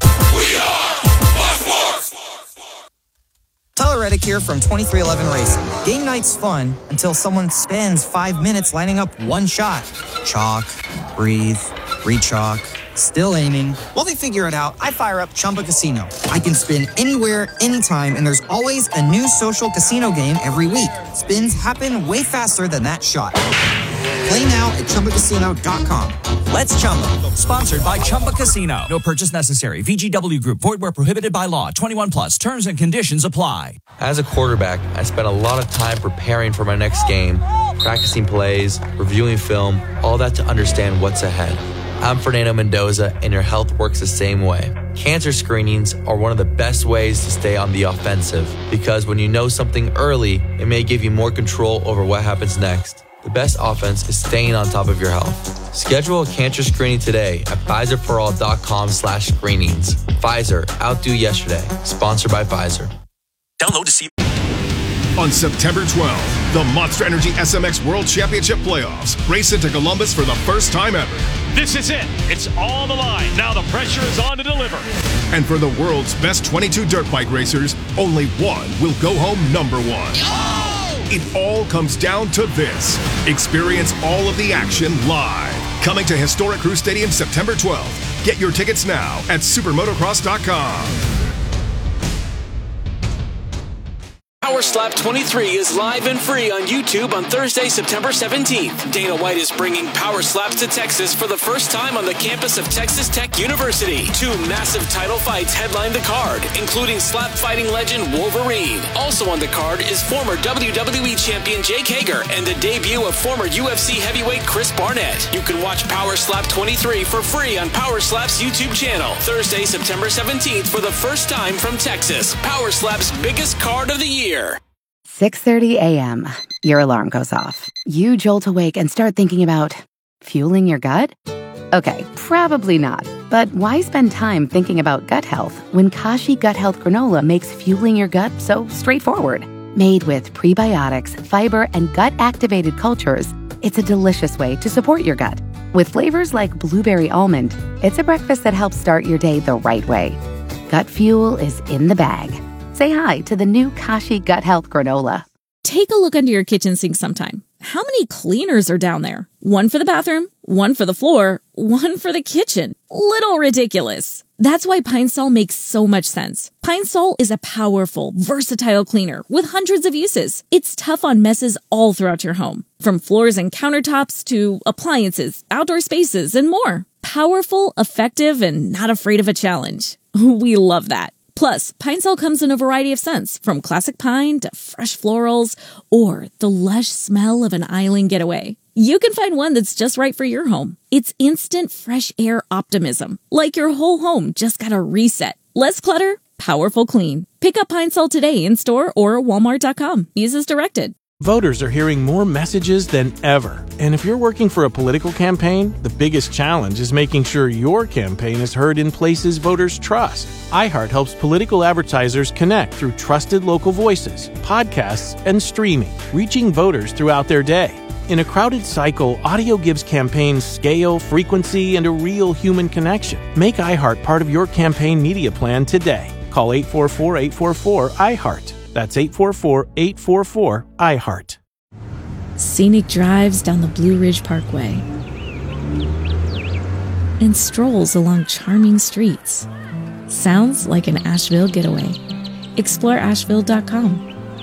D: Tyler Reddick here from twenty-three eleven Racing. Game night's fun until someone spends five minutes lining up one shot. Chalk, breathe, re-chalk, still aiming. While they figure it out, I fire up Chumba Casino. I can spin anywhere, anytime, and there's always a new social casino game every week. Spins happen way faster than that shot. Play now at Chumba Casino dot com.
F: Let's Chumba. Sponsored by Chumba Casino. No purchase necessary. V G W Group. Void where prohibited by law. twenty-one plus. Terms and conditions apply.
H: As a quarterback, I spent a lot of time preparing for my next game, practicing plays, reviewing film, all that to understand what's ahead. I'm Fernando Mendoza, and your health works the same way. Cancer screenings are one of the best ways to stay on the offensive because when you know something early, it may give you more control over what happens next. The best offense is staying on top of your health. Schedule a cancer screening today at Pfizer for all dot com slash screenings. Pfizer, outdo yesterday. Sponsored by Pfizer.
F: Download to see.
L: On September twelfth, the Monster Energy S M X World Championship Playoffs race into Columbus for the first time ever.
I: This is it. It's on the line. Now the pressure is on to deliver.
L: And for the world's best twenty-two dirt bike racers, only one will go home number one. It all comes down to this. Experience all of the action live. Coming to historic Crew Stadium September twelfth. Get your tickets now at supermotocross dot com.
M: Power Slap twenty-three is live and free on YouTube on Thursday, September seventeenth. Dana White is bringing Power Slaps to Texas for the first time on the campus of Texas Tech University. Two massive title fights headline the card, including slap fighting legend Wolverine. Also on the card is former W W E champion Jake Hager and the debut of former U F C heavyweight Chris Barnett. You can watch Power Slap twenty-three for free on Power Slap's YouTube channel. Thursday, September seventeenth for the first time from Texas. Power Slap's biggest card of the year.
N: six thirty a.m. Your alarm goes off. You jolt awake and start thinking about fueling your gut? Okay, probably not. But why spend time thinking about gut health when Kashi Gut Health Granola makes fueling your gut so straightforward? Made with prebiotics, fiber, and gut-activated cultures, it's a delicious way to support your gut. With flavors like blueberry almond, it's a breakfast that helps start your day the right way. Gut fuel is in the bag. Say hi to the new Kashi Gut Health Granola.
O: Take a look under your kitchen sink sometime. How many cleaners are down there? One for the bathroom, one for the floor, one for the kitchen. Little ridiculous. That's why Pine Sol makes so much sense. Pine Sol is a powerful, versatile cleaner with hundreds of uses. It's tough on messes all throughout your home, from floors and countertops to appliances, outdoor spaces, and more. Powerful, effective, and not afraid of a challenge. We love that. Plus, Pine Sol comes in a variety of scents, from classic pine to fresh florals, or the lush smell of an island getaway. You can find one that's just right for your home. It's instant fresh air optimism, like your whole home just got a reset. Less clutter, powerful clean. Pick up Pine Sol today in store or walmart dot com. Use as directed.
X: Voters are hearing more messages than ever. And if you're working for a political campaign, the biggest challenge is making sure your campaign is heard in places voters trust. iHeart helps political advertisers connect through trusted local voices, podcasts, and streaming, reaching voters throughout their day. In a crowded cycle, audio gives campaigns scale, frequency, and a real human connection. Make iHeart part of your campaign media plan today. Call eight four four, eight four four, iHeart. That's eight four four, eight four four, iHeart.
O: Scenic drives down the Blue Ridge Parkway. and strolls along charming streets. Sounds like an Asheville getaway. Explore Asheville dot com.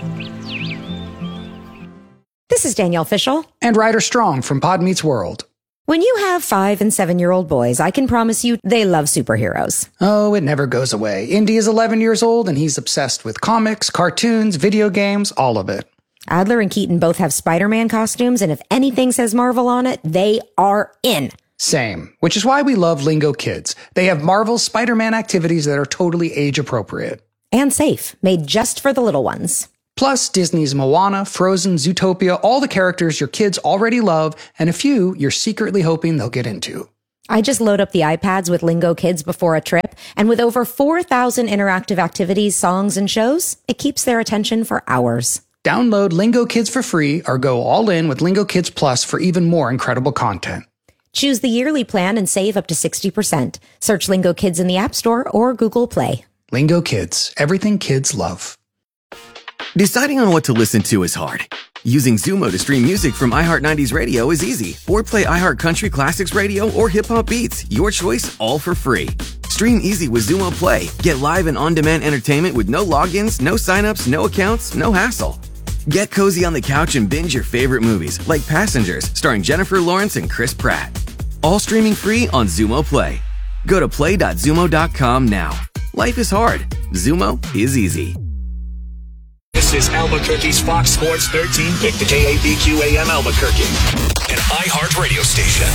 J: This is Danielle Fishel.
K: And Ryder Strong from Pod Meets World.
J: When you have five and seven-year-old boys, I can promise you they love superheroes.
K: Oh, it never goes away. Indy is eleven years old, and he's obsessed with comics, cartoons, video games, all of it.
J: Adler and Keaton both have Spider-Man costumes, and if anything says Marvel on it, they are in.
K: Same, which is why we love Lingo Kids. They have Marvel's Spider-Man activities that are totally age-appropriate.
J: And safe, made just for the little ones.
K: Plus, Disney's Moana, Frozen, Zootopia, all the characters your kids already love, and a few you're secretly hoping they'll get into.
J: I just load up the iPads with Lingo Kids before a trip, and with over four thousand interactive activities, songs, and shows, it keeps their attention for hours.
K: Download Lingo Kids for free or go all in with Lingo Kids Plus for even more incredible content.
J: Choose the yearly plan and save up to sixty percent. Search Lingo Kids in the App Store or Google Play.
K: Lingo Kids, everything kids love.
P: Deciding on what to listen to is hard. Using Zumo to stream music from iHeart nineties Radio is easy. Or play iHeart Country Classics Radio or Hip Hop Beats. Your choice, all for free. Stream easy with Zumo Play. Get live and on-demand entertainment with no logins, no signups, no accounts, no hassle. Get cozy on the couch and binge your favorite movies, like Passengers, starring Jennifer Lawrence and Chris Pratt. All streaming free on Zumo Play. Go to play dot zumo dot com now. Life is hard. Zumo is easy.
G: This is Albuquerque's Fox Sports thirteen pick, the K A B Q A M Albuquerque, an iHeart radio station.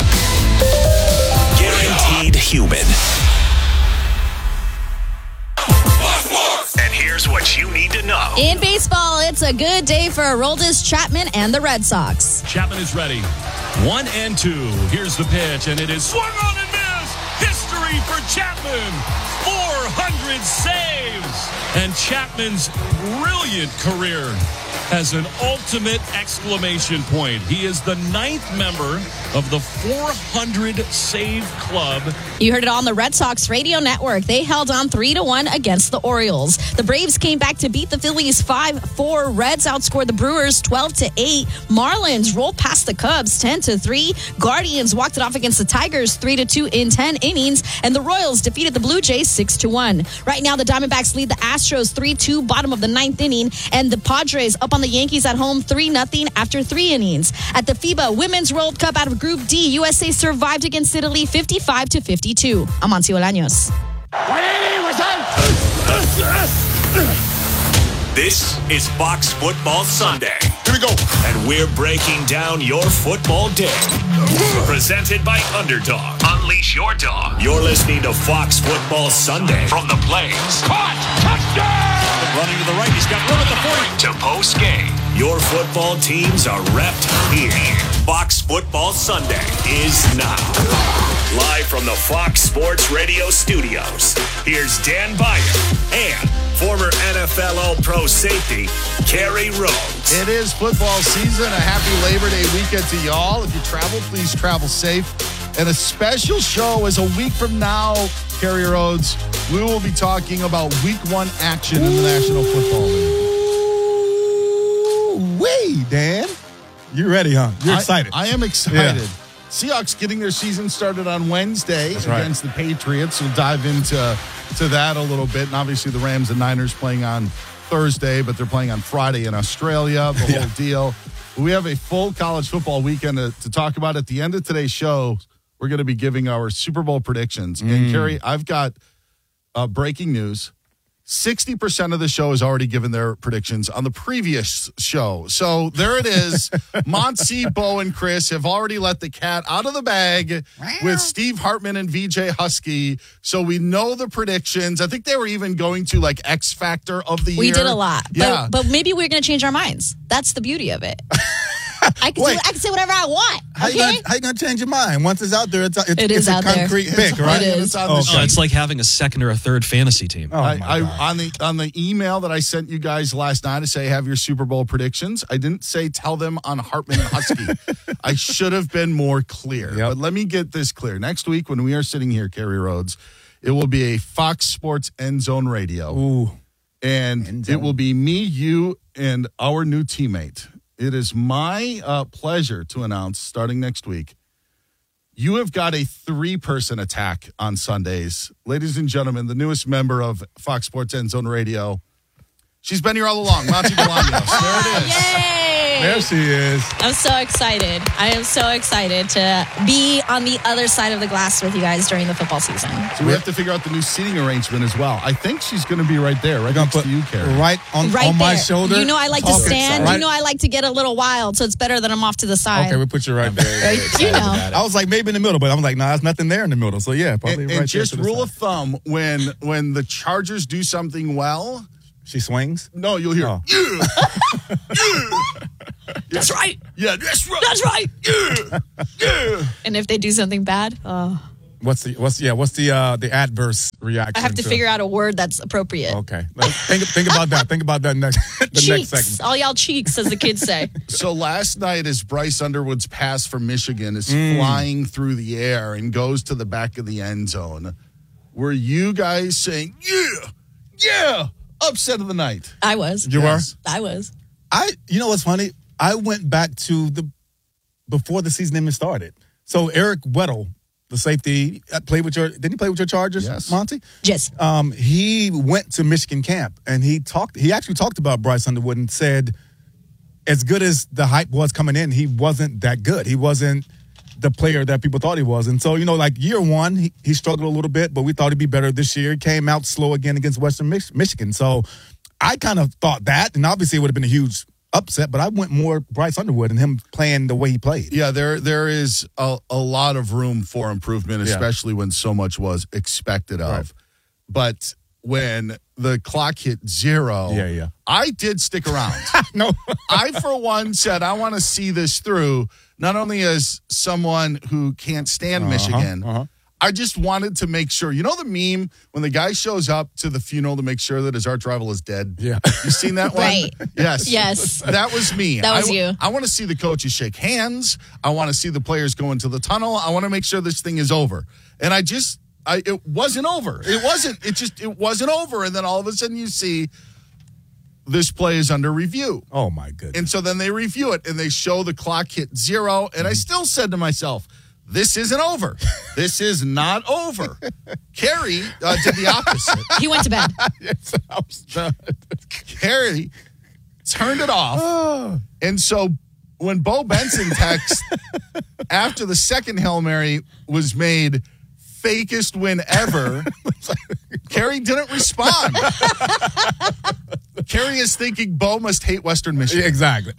G: Guaranteed human. And here's what you need to know.
R: In baseball, it's a good day for Aroldis Chapman and the Red Sox.
I: Chapman is ready. One and two. Here's the pitch, and it is swung on and missed. History for Chapman. four hundred saves. And Chapman's brilliant career has an ultimate exclamation point. He is the ninth member of the four hundred save club.
R: You heard it on the Red Sox radio network. They held on three to one against the Orioles. The Braves came back to beat the Phillies five four. Reds outscored the Brewers twelve to eight. Marlins rolled past the Cubs ten to three. Guardians walked it off against the Tigers three to two in ten innings. And the Royals defeated the Blue Jays six to one. Right now, the Diamondbacks lead the Astros three two, bottom of the ninth inning. And the Padres up on the Yankees at home three nothing after three innings. At the FIBA Women's World Cup out of Group D, U S A survived against Italy fifty-five to fifty-two. Amancio Bolaños.
G: This is Fox Football Sunday. Here we go. And we're breaking down your football day. Presented by Underdog. Unleash your dog. You're listening to Fox Football Sunday from the Plains. Caught! Touchdown! Running to the right. He's got room at the forty. To post game. Your football teams are repped here. Fox Football Sunday is now. Live from the Fox Sports Radio studios. Here's Dan Beyer and former N F L All-Pro safety, Kerry Rhodes.
Y: It is football season. A happy Labor Day weekend to y'all. If you travel, please travel safe. And a special show is a week from now, Kerry Rhodes. We will be talking about week one action in the National Football League. Wait, Dan.
C: You're ready, huh? You're
Y: I,
C: excited.
Y: I am excited.
C: Yeah.
Y: Seahawks getting their season started on Wednesday
C: That's
Y: against
C: right.
Y: the Patriots. We'll dive into to that a little bit. And obviously the Rams and Niners playing on Thursday, but they're playing on Friday in Australia, the whole
C: yeah.
Y: deal. We have a full college football weekend to, to talk about. At the end of today's show, we're going to be giving our Super Bowl predictions. Mm. And, Kerry, I've got uh, breaking news. sixty percent of the show has already given their predictions on the previous show. So there it is. Monty, Bo, and Chris have already let the cat out of the bag with Steve Hartman and V J Husky. So we know the predictions. I think they were even going to like X Factor of the year.
R: We did a lot.
Y: Yeah.
R: But, but maybe we're going to change our minds. That's the beauty of it. I can, say, I can say whatever I want.
C: How
R: Okay?
C: you gonna, how you gonna change your mind? Once it's out there, it's, it's,
R: It is
C: it's a
R: out there.
C: concrete pick, right?
R: It is.
Y: It's on
C: Oh,
Y: the
C: okay.
Y: sheet.
Z: It's like having a second or a third fantasy team.
C: Oh,
Y: I,
C: my
Y: I
C: God.
Y: on the on the email that I sent you guys last night to say have your Super Bowl predictions. I didn't say tell them on Hartman and Husky. I should have been more clear.
C: Yep.
Y: But let me get this clear. Next week when we are sitting here, Kerry Rhodes, it will be a Fox Sports End Zone Radio.
C: Ooh.
Y: And
C: End
Y: it
C: Zone.
Y: will be me, you, and our new teammate. It is my uh, pleasure to announce starting next week You have got a three-person attack on Sundays. Ladies and gentlemen, the newest member of Fox Sports End Zone Radio. She's been here all along, Monty Bolaños. There it is.
R: Yay!
C: There she is.
R: I'm so excited. I am so excited to be on the other side of the glass with you guys during the football season.
Y: So we have to figure out the new seating arrangement as well. I think she's going to be right there, right next to you, Carrie.
C: Right on,
R: Right
C: on my
R: there.
C: shoulder.
R: You know I like to
C: Talking
R: stand.
C: side.
R: You know I like to get a little wild, so it's better that I'm off to the side.
C: Okay, we put you right there.
R: You know.
C: I was like, maybe in the middle, but I'm like, nah, there's nothing there in the middle. So, yeah, probably
Y: And,
C: right
Y: and just
C: there. to the
Y: rule
C: side.
Y: of thumb, when when the Chargers do something well,
C: she swings?
Y: No, you'll hear,
C: Oh.
Y: yeah, yeah.
R: That's right.
Y: Yeah, that's right.
R: That's right.
Y: Yeah, yeah.
R: And if they do something bad, oh,
C: What's the what's yeah what's the uh, the adverse reaction?
R: I have to figure out a word that's appropriate.
C: Okay, think think about that. Think about that next the next
R: Cheeks.
C: segment.
R: All y'all cheeks, as the kids say.
Y: So last night, as Bryce Underwood's pass for Michigan is
C: Mm.
Y: flying through the air and goes to the back of the end zone, were you guys saying, yeah, yeah, upset of the night?
R: I was.
C: You
Y: Yes.
R: I was.
C: I you know what's funny? I went back to the before the season even started. So Eric Weddle, the safety, uh, played with your. Did he play with your Chargers,
Y: Yes.
C: Monty?
R: Yes.
C: Um, he went to Michigan camp and he talked. He actually talked about Bryce Underwood and said, as good as the hype was coming in, he wasn't that good. He wasn't the player that people thought he was. And so, you know, like year one, he, he struggled a little bit, but we thought he'd be better this year. He came out slow again against Western Mich- Michigan. So I kind of thought that, and obviously it would have been a huge upset, but I went more Bryce Underwood and him playing the way he played.
Y: Yeah, there there is a, a lot of room for improvement,
C: Yeah.
Y: especially when so much was expected of.
C: Right.
Y: But when the clock hit zero,
C: Yeah, yeah.
Y: I did stick around.
C: No.
Y: I, for one, said I want to see this through, not only as someone who can't stand
C: Uh-huh,
Y: Michigan,
C: uh-huh.
Y: I just wanted to make sure. You know the meme when the guy shows up to the funeral to make sure that his arch rival is dead?
C: Yeah.
Y: You seen that one?
R: Right.
Y: Yes.
R: Yes.
Y: That was me.
R: That was
Y: I,
R: you.
Y: I want to see the coaches shake hands. I want to see the players go into the tunnel. I want to make sure this thing is over. And I just, I it wasn't over. It wasn't. It just, it wasn't over. And then all of a sudden you see this play is under review.
C: Oh, my goodness.
Y: And so then they review it and they show the clock hit zero. And I still said to myself, this isn't over. This is not over. Carrie uh, did the opposite.
R: He went to bed.
C: Yes, I was done.
Y: Carrie turned it off. And so when Bo Benson texts after the second Hail Mary was made, fakest win ever, Carrie didn't respond. Carrie is thinking Bo must hate Western Michigan.
C: Yeah, exactly.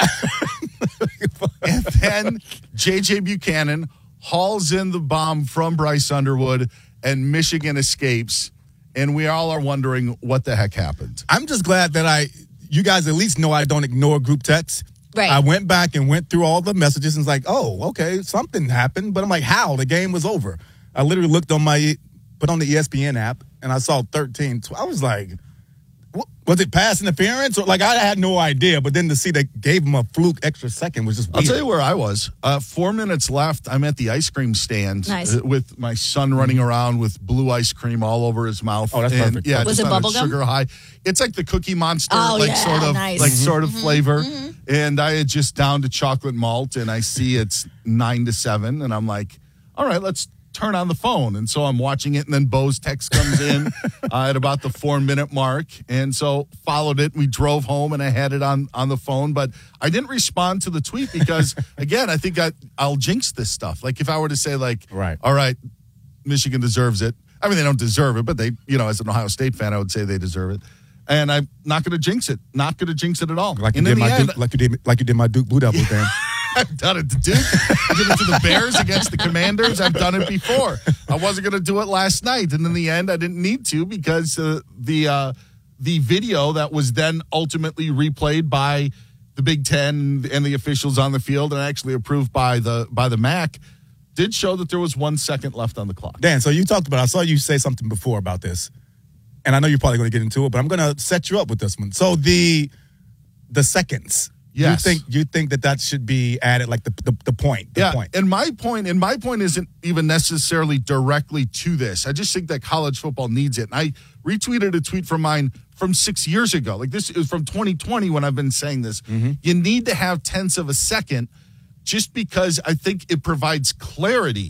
Y: And then J J Buchanan hauls in the bomb from Bryce Underwood, and Michigan escapes. And we all are wondering what the heck happened.
C: I'm just glad that I, you guys at least know I don't ignore group texts.
R: Right.
C: I went back and went through all the messages and was like, oh, okay, something happened. But I'm like, how? The game was over. I literally looked on my, put on the E S P N app, and I saw thirteen. I was like, what, was it pass interference? Or like, I had no idea. But then to see they gave him a fluke extra second was just weird.
Y: I'll tell you where I was. Uh, four minutes left. I'm at the ice cream stand
R: Nice.
Y: uh, with my son running around with blue ice cream all over his mouth.
C: Oh, that's
Y: and,
C: perfect.
Y: Yeah,
R: Was
Y: just
R: it
Y: on a
R: bubblegum?
Y: sugar high. It's like the Cookie Monster,
R: Oh,
Y: like
R: yeah,
Y: sort of,
R: nice.
Y: like
R: Mhm.
Y: sort of
R: Mhm.
Y: flavor.
R: Mhm.
Y: And I had just downed to chocolate malt, and I see it's nine to seven, and I'm like, all right, let's turn on the phone. And so I'm watching it, and then Bo's text comes in uh, at about the four minute mark. And so followed it. We drove home, and I had it on, on the phone, but I didn't respond to the tweet because, again, I think I, I'll jinx this stuff. Like if I were to say like,
C: Right.
Y: all right, Michigan deserves it. I mean, they don't deserve it, but they, you know, as an Ohio State fan, I would say they deserve it. And I'm not going to jinx it. Not going to jinx it at all.
C: Like you
Y: and
C: did
Y: in the
C: my
Y: end,
C: Duke, like you did, like you did my Duke Blue Devils, Dan.
Y: I've done it to Duke. I did it to the Bears against the Commanders. I've done it before. I wasn't going to do it last night, and in the end, I didn't need to because uh, the uh, the video that was then ultimately replayed by the Big Ten and the officials on the field, and actually approved by the by the M A C, did show that there was one second left on the clock.
C: Dan, so you talked about, I saw you say something before about this, and I know you're probably going to get into it, but I'm going to set you up with this one. So the the seconds.
Y: Yes.
C: You think you think that that should be added, like the the, the point. The
Y: yeah,
C: point.
Y: and my point, and my point isn't even necessarily directly to this. I just think that college football needs it. And I retweeted a tweet from mine from six years ago. Like this is from twenty twenty when I've been saying this.
C: Mm-hmm.
Y: You need to have tenths of a second just because I think it provides clarity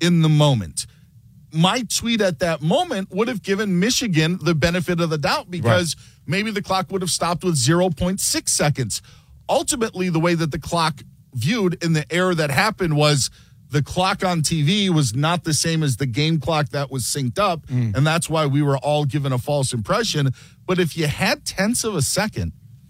Y: in the moment. My tweet at that moment would have given Michigan the benefit of the doubt because right. maybe the clock would have stopped with zero point six seconds. Ultimately, the way that the clock viewed in the error that happened was the clock on T V was not the same as the game clock that was synced up, mm. and that's why we were all given a false impression. But if you had tenths of a second,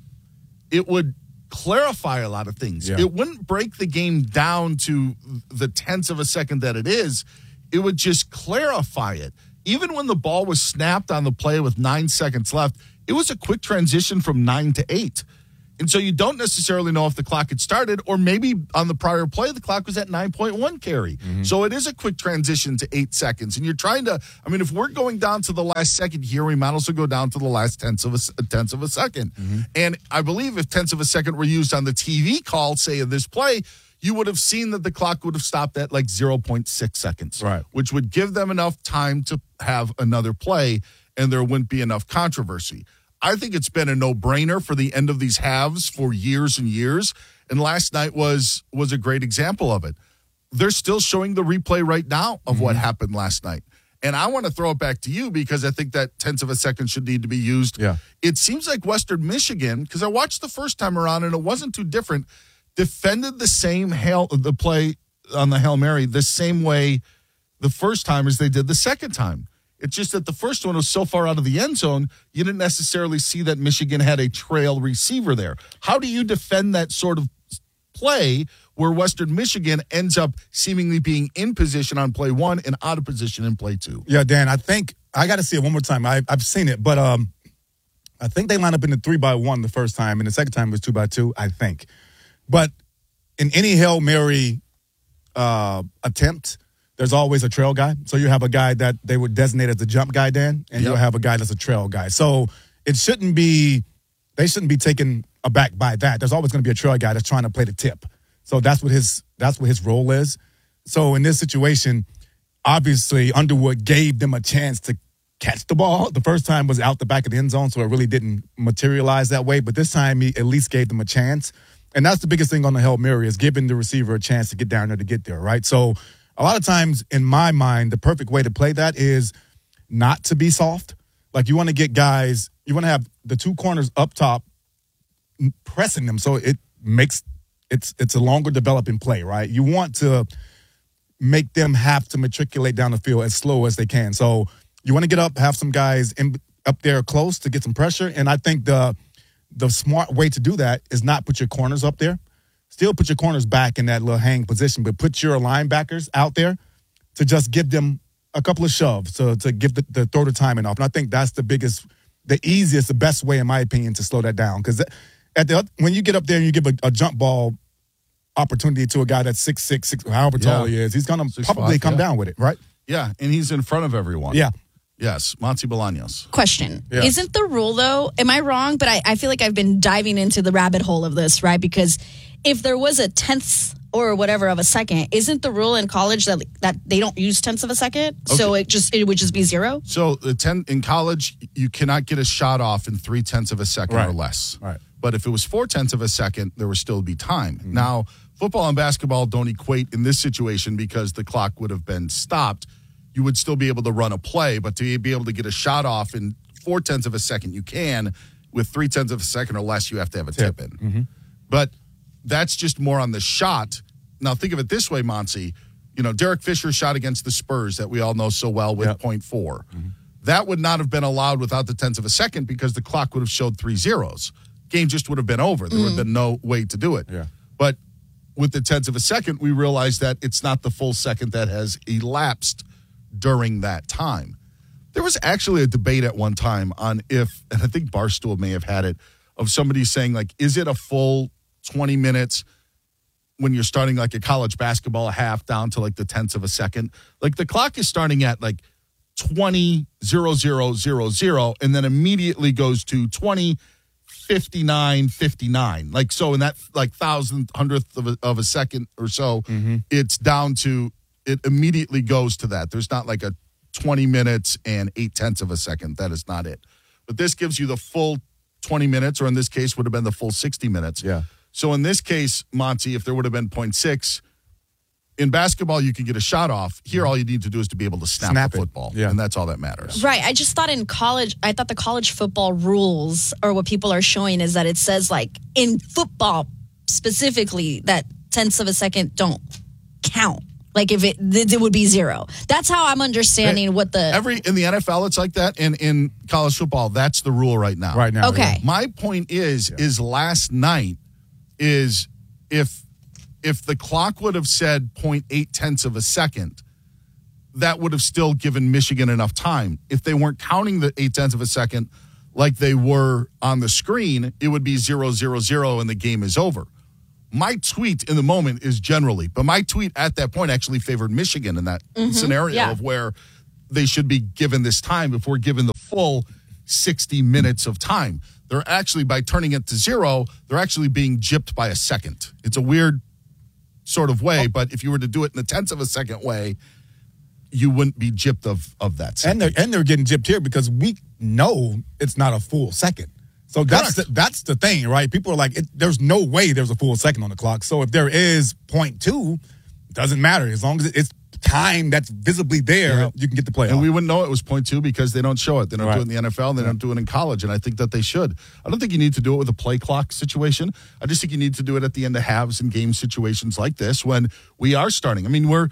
Y: it would clarify a lot of things. Yeah. It wouldn't break the game down to the tenths of a second that it is. It would just clarify it. Even when the ball was snapped on the play with nine seconds left, it was a quick transition from nine to eight. And so you don't necessarily know if the clock had started, or maybe on the prior play, the clock was at nine point one carry. Mm-hmm. So it is a quick transition to eight seconds. And you're trying to, I mean, if we're going down to the last second here, we might also go down to the last tenths of a, tenths of a second. Mm-hmm. And I believe if tenths of a second were used on the T V call, say, of this play, you would have seen that the clock would have stopped at like zero point six seconds, right? Which would give them enough time to have another play, and there wouldn't be enough controversy. I think it's been a no-brainer for the end of these halves for years and years, and last night was was a great example of it. They're still showing the replay right now of mm-hmm. what happened last night. And I want to throw it back to you because I think that tenths of a second should need to be used. Yeah. It seems like Western Michigan, because I watched the first time around and it wasn't too different, defended the same Hail, the play on the Hail Mary the same way the first time as they did the second time. It's just that the first one was so far out of the end zone, you didn't necessarily see that Michigan had a trail receiver there. How do you defend that sort of play where Western Michigan ends up seemingly being in position on play one and out of position in play two?
Q: Yeah, Dan, I think I got to see it one more time. I, I've seen it, but um, I think they lined up in the three by one the first time, and the second time was two by two, I think. But in any Hail Mary uh, attempt, there's always a trail guy. So you have a guy that they would designate as the jump guy, Dan, and yep. you'll have a guy that's a trail guy. So it shouldn't be, they shouldn't be taken aback by that. There's always going to be a trail guy that's trying to play the tip. So that's what his, that's what his role is. So in this situation, obviously Underwood gave them a chance to catch the ball. The first time was out the back of the end zone, so it really didn't materialize that way. But this time he at least gave them a chance. And that's the biggest thing on the Hail Mary is giving the receiver a chance to get down there to get there, right? So a lot of times, in my mind, the perfect way to play that is not to be soft. Like, you want to get guys, you want to have the two corners up top pressing them so it makes, it's it's a longer developing play, right? You want to make them have to matriculate down the field as slow as they can. So you want to get up, have some guys in, up there close to get some pressure. And I think the the smart way to do that is not put your corners up there. Still put your corners back in that little hang position, but put your linebackers out there to just give them a couple of shoves to, to give the, the throw the timing off. And I think that's the biggest, the easiest, the best way, in my opinion, to slow that down. Because at the when you get up there and you give a, a jump ball opportunity to a guy that's six six, six however tall yeah. he is, he's going to probably five, come yeah. down with it, right?
Y: Yeah, and he's in front of everyone.
Q: Yeah.
Y: Yes, Monty Bolaños.
R: Question.
Y: Yes.
R: Isn't the rule, though, am I wrong? But I, I feel like I've been diving into the rabbit hole of this, right? Because if there was a tenth or whatever of a second, isn't the rule in college that that they don't use tenths of a second? Okay. So it just it would just be zero?
Y: So the ten in college, you cannot get a shot off in three tenths of a second
Q: right.
Y: or less.
Q: Right.
Y: But if it was four tenths of a second, there would still be time. Mm-hmm. Now, football and basketball don't equate in this situation because the clock would have been stopped. You would still be able to run a play, but to be able to get a shot off in four tenths of a second, you can. With three tenths of a second or less, you have to have a tip, tip in.
Q: Mm-hmm.
Y: But that's just more on the shot. Now, think of it this way, Monty. You know, Derek Fisher shot against the Spurs that we all know so well with yep. point four. Mm-hmm. That would not have been allowed without the tenths of a second because the clock would have showed three zeros. Game just would have been over. There mm. would have been no way to do it.
Q: Yeah.
Y: But with the tenths of a second, we realize that it's not the full second that has elapsed during that time. There was actually a debate at one time on if, and I think Barstool may have had it, of somebody saying, like, is it a full twenty minutes when you're starting like a college basketball half down to like the tenths of a second? Like, the clock is starting at like twenty, zero, zero, zero, zero, and then immediately goes to twenty, fifty-nine, fifty-nine. Like, so in that like thousandth, hundredth of a, of a second or so,
Q: mm-hmm.
Y: it's down to, it immediately goes to that. There's not like a twenty minutes and eight tenths of a second. That is not it. But this gives you the full twenty minutes, or in this case would have been the full sixty minutes.
Q: Yeah.
Y: So in this case, Monty, if there would have been point six, in basketball, you can get a shot off. Here, all you need to do is to be able to snap,
Q: Snap
Y: the
Q: it.
Y: football,
Q: Yeah.
Y: and that's all that matters.
R: Right. I just thought in college, I thought the college football rules or what people are showing is that it says like in football specifically that tenths of a second don't count. Like if it, it would be zero. That's how I'm understanding what the.
Y: Every in the N F L, it's like that, and in college football, that's the rule right now.
Q: Right now.
R: Okay.
Y: My point is, is last night is if if the clock would have said zero point eight tenths of a second, that would have still given Michigan enough time. If they weren't counting the eight tenths of a second like they were on the screen, it would be zero zero zero and the game is over. My tweet in the moment is generally, but my tweet at that point actually favored Michigan in that
R: Mhm,
Y: scenario
R: yeah.
Y: of where they should be given this time before given the full sixty minutes of time. They're actually, by turning it to zero, they're actually being gypped by a second. It's a weird sort of way, but if you were to do it in a tenth of a second way, you wouldn't be gypped of, of that second.
Q: And they're and they're getting gypped here because we know it's not a full second. So that's the, that's the thing, right? People are like, it, there's no way there's a full second on the clock. So if there is point two, doesn't matter as long as it's time that's visibly there.
Y: Yeah.
Q: You can get the play.
Y: And we wouldn't know it was point two because they don't show it. They don't
Q: Right.
Y: do it in the N F L. And they don't do it in college. And I think that they should. I don't think you need to do it with a play clock situation. I just think you need to do it at the end of halves and game situations like this when we are starting. I mean, we're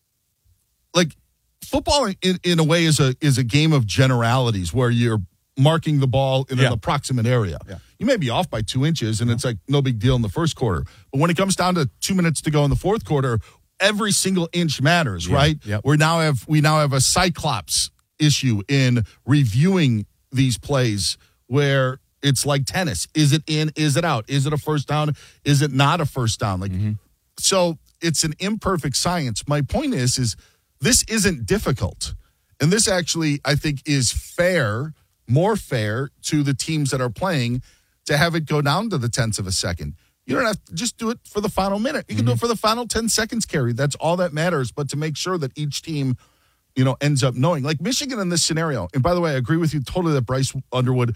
Y: like football in, in a way is a is a game of generalities where you're marking the ball in
Q: Yeah.
Y: an approximate area.
Q: Yeah.
Y: You may be off by two inches and it's like no big deal in the first quarter. But when it comes down to two minutes to go in the fourth quarter, every single inch matters,
Q: Yeah.
Y: right?
Q: Yep.
Y: We now have we now have a cyclops issue in reviewing these plays where it's like tennis. Is it in? Is it out? Is it a first down? Is it not a first down? Like so it's an imperfect science. My point is, is this isn't difficult. And this actually, I think, is fair, more fair to the teams that are playing to have it go down to the tenths of a second. You don't have to just do it for the final minute. You can do it for the final ten seconds carry. That's all that matters. But to make sure that each team, you know, ends up knowing. Like Michigan in this scenario, and by the way, I agree with you totally that Bryce Underwood,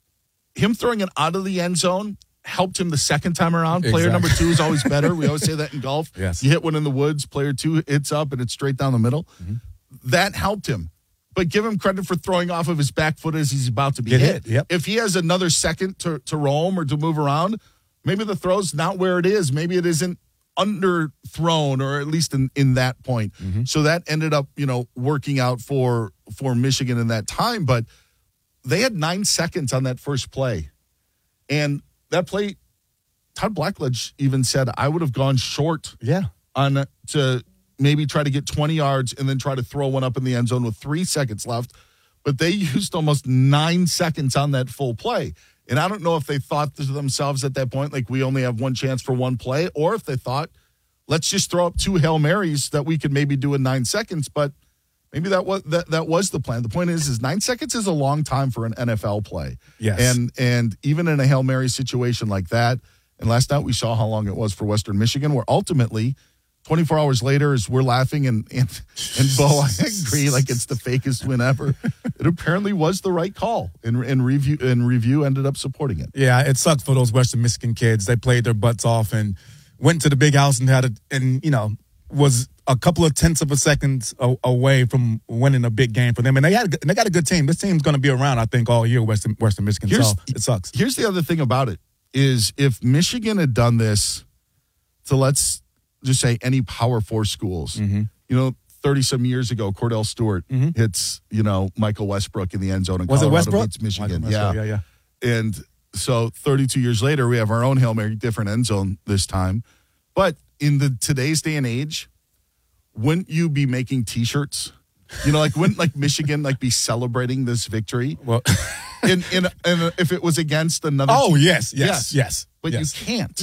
Y: him throwing it out of the end zone helped him the second time around. Player
Q: Exactly.
Y: number two is always better. We always say that in golf.
Q: Yes.
Y: You hit one in the woods, player two hits up, and it's straight down the middle. That helped him. But give him credit for throwing off of his back foot as he's about to be
Q: Get
Y: hit.
Q: hit, yep.
Y: If he has another second to, to roam or to move around, maybe the throw's not where it is. Maybe it isn't underthrown, or at least in, in that point. So that ended up, you know, working out for for Michigan in that time. But they had nine seconds on that first play. And that play, Todd Blackledge even said, I would have gone short
Q: Yeah.
Y: on to maybe try to get twenty yards and then try to throw one up in the end zone with three seconds left. But they used almost nine seconds on that full play. And I don't know if they thought to themselves at that point, like, we only have one chance for one play, or if they thought, let's just throw up two Hail Marys that we could maybe do in nine seconds. But maybe that was that, that was the plan. The point is, is nine seconds is a long time for an N F L play.
Q: Yes.
Y: And and even in a Hail Mary situation like that, and last night we saw how long it was for Western Michigan, where ultimately twenty-four hours later, as we're laughing, and and, and Bo, I agree, like it's the fakest win ever. It apparently was the right call, and, and review and review ended up supporting it.
Q: Yeah, it sucked for those Western Michigan kids. They played their butts off and went to the big house and had a, and you know, was a couple of tenths of a second a, away from winning a big game for them. And they had they got a good team. This team's going to be around, I think, all year. Western Western Michigan.
Y: Here's-
Q: so it sucks.
Y: Here's the other thing about it is if Michigan had done this to, let's just say, any Power Four schools,
Q: Mm-hmm.
Y: you know, thirty some years ago, Cordell Stewart hits, you know, Michael Westbrook in the end zone, and
Q: Was it
Y: Colorado
Q: Westbrook?
Y: beats Michigan.
Q: Michael
Y: Yeah.
Q: Westbrook, yeah, yeah.
Y: And so thirty-two years later, we have our own Hail Mary, different end zone this time. But in the today's day and age, wouldn't you be making T-shirts? You know, like wouldn't like Michigan like be celebrating this victory?
Q: Well,
Y: in in, in if it was against another.
Q: Oh,
Y: team?
Q: yes, yes, yes,
Y: But
Q: yes.
Y: you can't.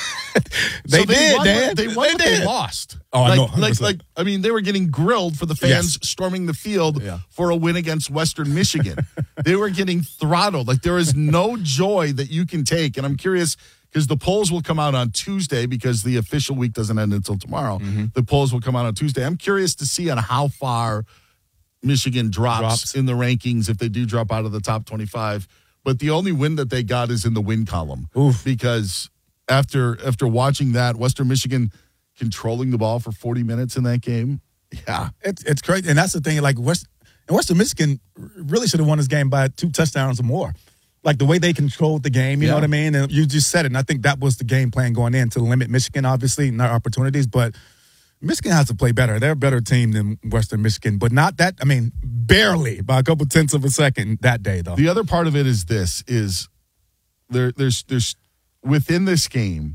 Q: They
Y: So
Q: did,
Y: won,
Q: Dan.
Y: They won,
Q: They
Y: but
Q: did.
Y: they lost.
Q: Oh, I
Y: like,
Q: know, one hundred
Y: Like,
Q: percent.
Y: like, I mean, they were getting grilled for the fans
Q: Yes.
Y: storming the field
Q: Yeah.
Y: for a win against Western Michigan. They were getting throttled. Like, there is no joy that you can take. And I'm curious, because the polls will come out on Tuesday, because the official week doesn't end until tomorrow.
Q: Mm-hmm.
Y: The polls will come out on Tuesday. I'm curious to see on how far Michigan drops,
Q: Drops.
Y: in the rankings if they do drop out of the top twenty-five. But the only win that they got is in the win column.
Q: Oof.
Y: Because after after watching that, Western Michigan controlling the ball for forty minutes in that game. Yeah.
Q: It's it's crazy. And that's the thing. Like, West, and Western Michigan really should have won this game by two touchdowns or more. Like, the way they controlled the game, you
Y: Yeah.
Q: know what I mean? And you just said it. And I think that was the game plan going in, to limit Michigan, obviously, and their opportunities. But Michigan has to play better. They're a better team than Western Michigan. But not that, I mean, barely by a couple tenths of a second that day, though.
Y: The other part of it is this, is there, there's, there's, within this game,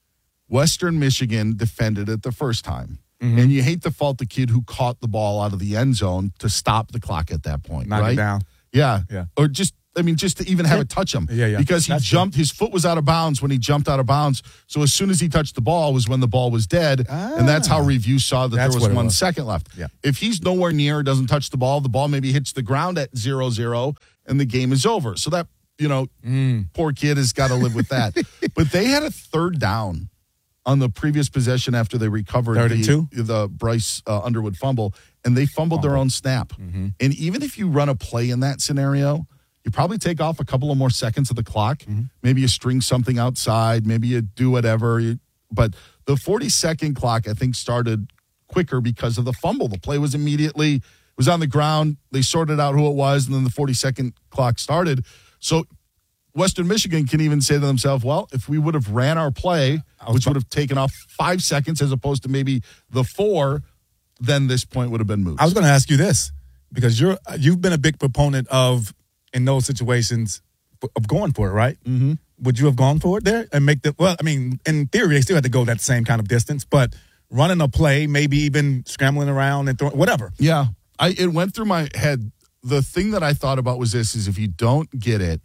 Y: Western Michigan defended it the first time.
Q: Mm-hmm.
Y: And you hate to fault the kid who caught the ball out of the end zone to stop the clock at that point,
Q: Knock it
Y: right?
Q: down.
Y: Yeah.
Q: Yeah.
Y: Or just, I mean, just to even have it touch him.
Q: Yeah, yeah.
Y: Because he
Q: That's
Y: jumped, his foot was out of bounds when he jumped out of bounds. So as soon as he touched the ball was when the ball was dead. And that's how review saw that
Q: That's
Y: there
Q: what
Y: was
Q: it
Y: one
Q: was.
Y: second left.
Q: Yeah.
Y: If he's nowhere near, doesn't touch the ball, the ball maybe hits the ground at zero zero and the game is over. So that, you know, poor kid has got to live with that. But they had a third down on the previous possession after they recovered
Q: Third and
Y: the,
Q: two?
Y: the Bryce uh, Underwood fumble, and they fumbled their own snap.
Q: Mm-hmm.
Y: And even if you run a play in that scenario, you probably take off a couple of more seconds of the clock.
Q: Mm-hmm.
Y: Maybe you string something outside. Maybe you do whatever. You, but the forty-second clock, I think, started quicker because of the fumble. The play was immediately, it was on the ground. They sorted out who it was, and then the forty-second clock started. So Western Michigan can even say to themselves, well, if we would have ran our play, which would have taken off five seconds as opposed to maybe the four, then this point would have been moved.
Q: I was going to ask you this, because you're you've been a big proponent of, in those situations, of going for it, right?
Y: Mm-hmm.
Q: Would you have gone for it there and make the? Well, I mean, in theory, they still had to go that same kind of distance, but running a play, maybe even scrambling around and throwing whatever.
Y: Yeah, I it went through my head. The thing that I thought about was this: is if you don't get it,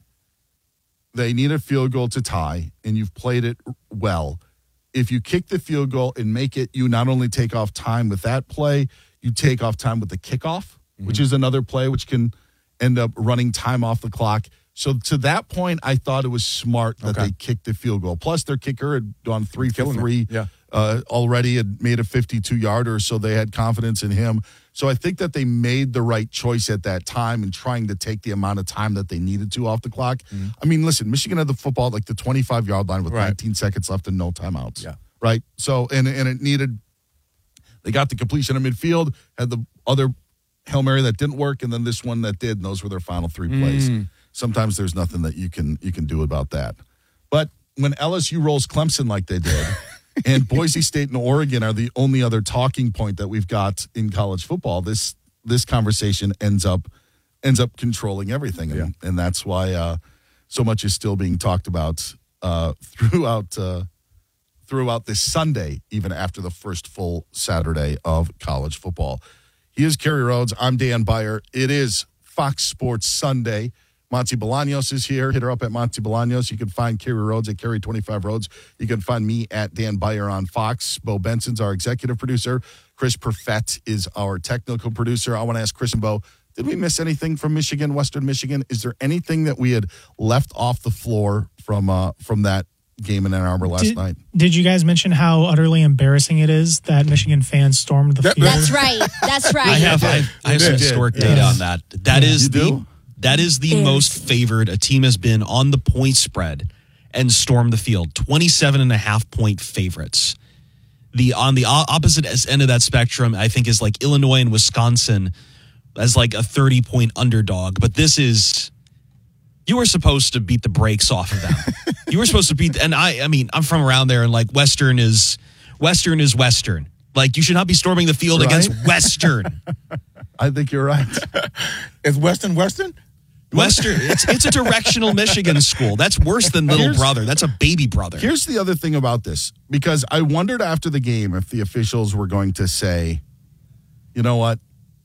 Y: they need a field goal to tie, and you've played it well. If you kick the field goal and make it, you not only take off time with that play, you take off time with the kickoff, mm-hmm. which is another play which can end up running time off the clock. So to that point, I thought it was smart that
Q: Okay.
Y: they kicked the field goal. Plus, their kicker had gone three for
Q: Killing it.
Y: three
Q: Yeah.
Y: uh, already, had made a fifty-two yarder, so they had confidence in him. So I think that they made the right choice at that time in trying to take the amount of time that they needed to off the clock.
Q: Mm-hmm.
Y: I mean, listen, Michigan had the football at like the twenty-five-yard line with
Q: Right.
Y: nineteen seconds left and no timeouts.
Q: Yeah.
Y: Right? So, and, and it needed, they got the completion of midfield, had the other Hail Mary that didn't work, and then this one that did, and those were their final three plays.
Q: Mm.
Y: Sometimes there's nothing that you can you can do about that. But when L S U rolls Clemson like they did, and Boise State and Oregon are the only other talking point that we've got in college football, this this conversation ends up ends up controlling everything, and,
Q: Yeah.
Y: and that's why uh, so much is still being talked about uh, throughout uh, throughout this Sunday, even after the first full Saturday of college football. He is Kerry Rhodes. I'm Dan Beyer. It is Fox Sports Sunday. Monty Bolaños is here. Hit her up at Monty Bolaños. You can find Kerry Rhodes at Kerry twenty-five Rhodes. You can find me at Dan Beyer on Fox. Bo Benson's our executive producer. Chris Perfett is our technical producer. I want to ask Chris and Bo, did we miss anything from Michigan, Western Michigan? Is there anything that we had left off the floor from uh, from that game in Ann Arbor last
E: Did,
Y: night?
E: did you guys mention how utterly embarrassing it is that Michigan fans stormed the field?
R: That's right. That's right.
Z: I have I, I have some
Y: did.
Z: historic
Y: Yes.
Z: data on that. That
Y: Yeah.
Z: is
Y: You
Z: the
Y: do?
Z: that is the
R: Is.
Z: most favored a team has been on the point spread and stormed the field. twenty-seven and a half point favorites. The on the o- opposite end of that spectrum, I think, is like Illinois and Wisconsin as like a thirty point underdog. But this is, you were supposed to beat the brakes off of them. You were supposed to beat, and I, I mean, I'm from around there, and like Western is, Western is Western. Like you should not be storming the field
Y: Right?
Z: against Western.
Y: I think you're right.
Q: Is Western Western?
Z: Western, it's it's a directional Michigan school. That's worse than little
Y: Here's-
Z: brother. That's a baby brother.
Y: Here's the other thing about this, because I wondered after the game if the officials were going to say, you know what,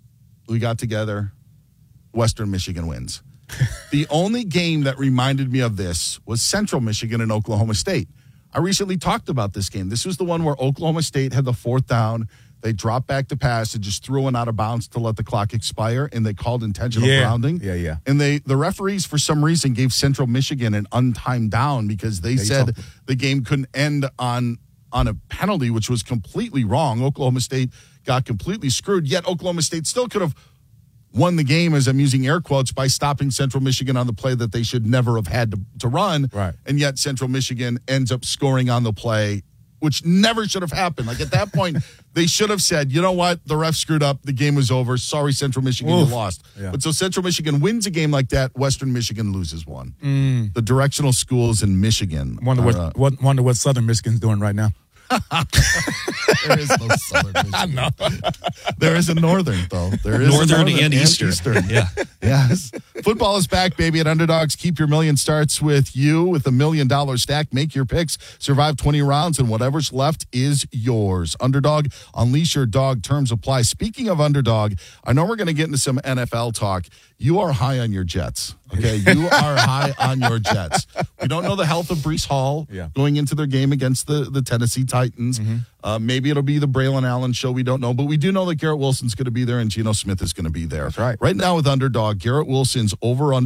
Y: we got together, Western Michigan wins. The only game that reminded me of this was Central Michigan and Oklahoma State. I recently talked about this game. This was the one where Oklahoma State had the fourth down. They dropped back to pass and just threw one out of bounds to let the clock expire, and they called intentional
Q: Yeah.
Y: grounding.
Q: Yeah, yeah.
Y: And they the referees, for some reason, gave Central Michigan an untimed down because they
Q: you
Y: said
Q: talk-
Y: the game couldn't end on on a penalty, which was completely wrong. Oklahoma State got completely screwed, yet Oklahoma State still could have won the game, as I'm using air quotes, by stopping Central Michigan on the play that they should never have had to, to run.
Q: Right.
Y: And yet Central Michigan ends up scoring on the play which never should have happened. Like at that point, they should have said, you know what? The ref screwed up. The game was over. Sorry, Central Michigan,
Q: Oof.
Y: you lost.
Q: Yeah.
Y: But so Central Michigan wins a game like that. Western Michigan loses one.
Q: Mm.
Y: The directional schools in Michigan.
Q: Wonder
Y: are,
Q: what,
Y: uh,
Q: what wonder what Southern Michigan's doing right now.
Y: there is no Southern Michigan.
Q: I know.
Y: There is a Northern, though. There is
Z: Northern
Y: a
Z: and Eastern. Yeah.
Y: Yes. Football is back, baby, at Underdogs. Keep your million starts with you with a million dollar stack. Make your picks. Survive twenty rounds, and whatever's left is yours. Underdog, unleash your dog. Terms apply. Speaking of Underdog, I know we're going to get into some N F L talk. You are high on your Jets, okay? You are high on your Jets. We don't know the health of Breece Hall
Q: Yeah.
Y: going into their game against the, the Tennessee Titans.
Q: Mm-hmm.
Y: Uh, maybe it'll be the Braylon Allen show. We don't know. But we do know that Garrett Wilson's going to be there and Geno Smith is going to be there.
Q: That's right.
Y: Right now with Underdog, Garrett Wilson's over under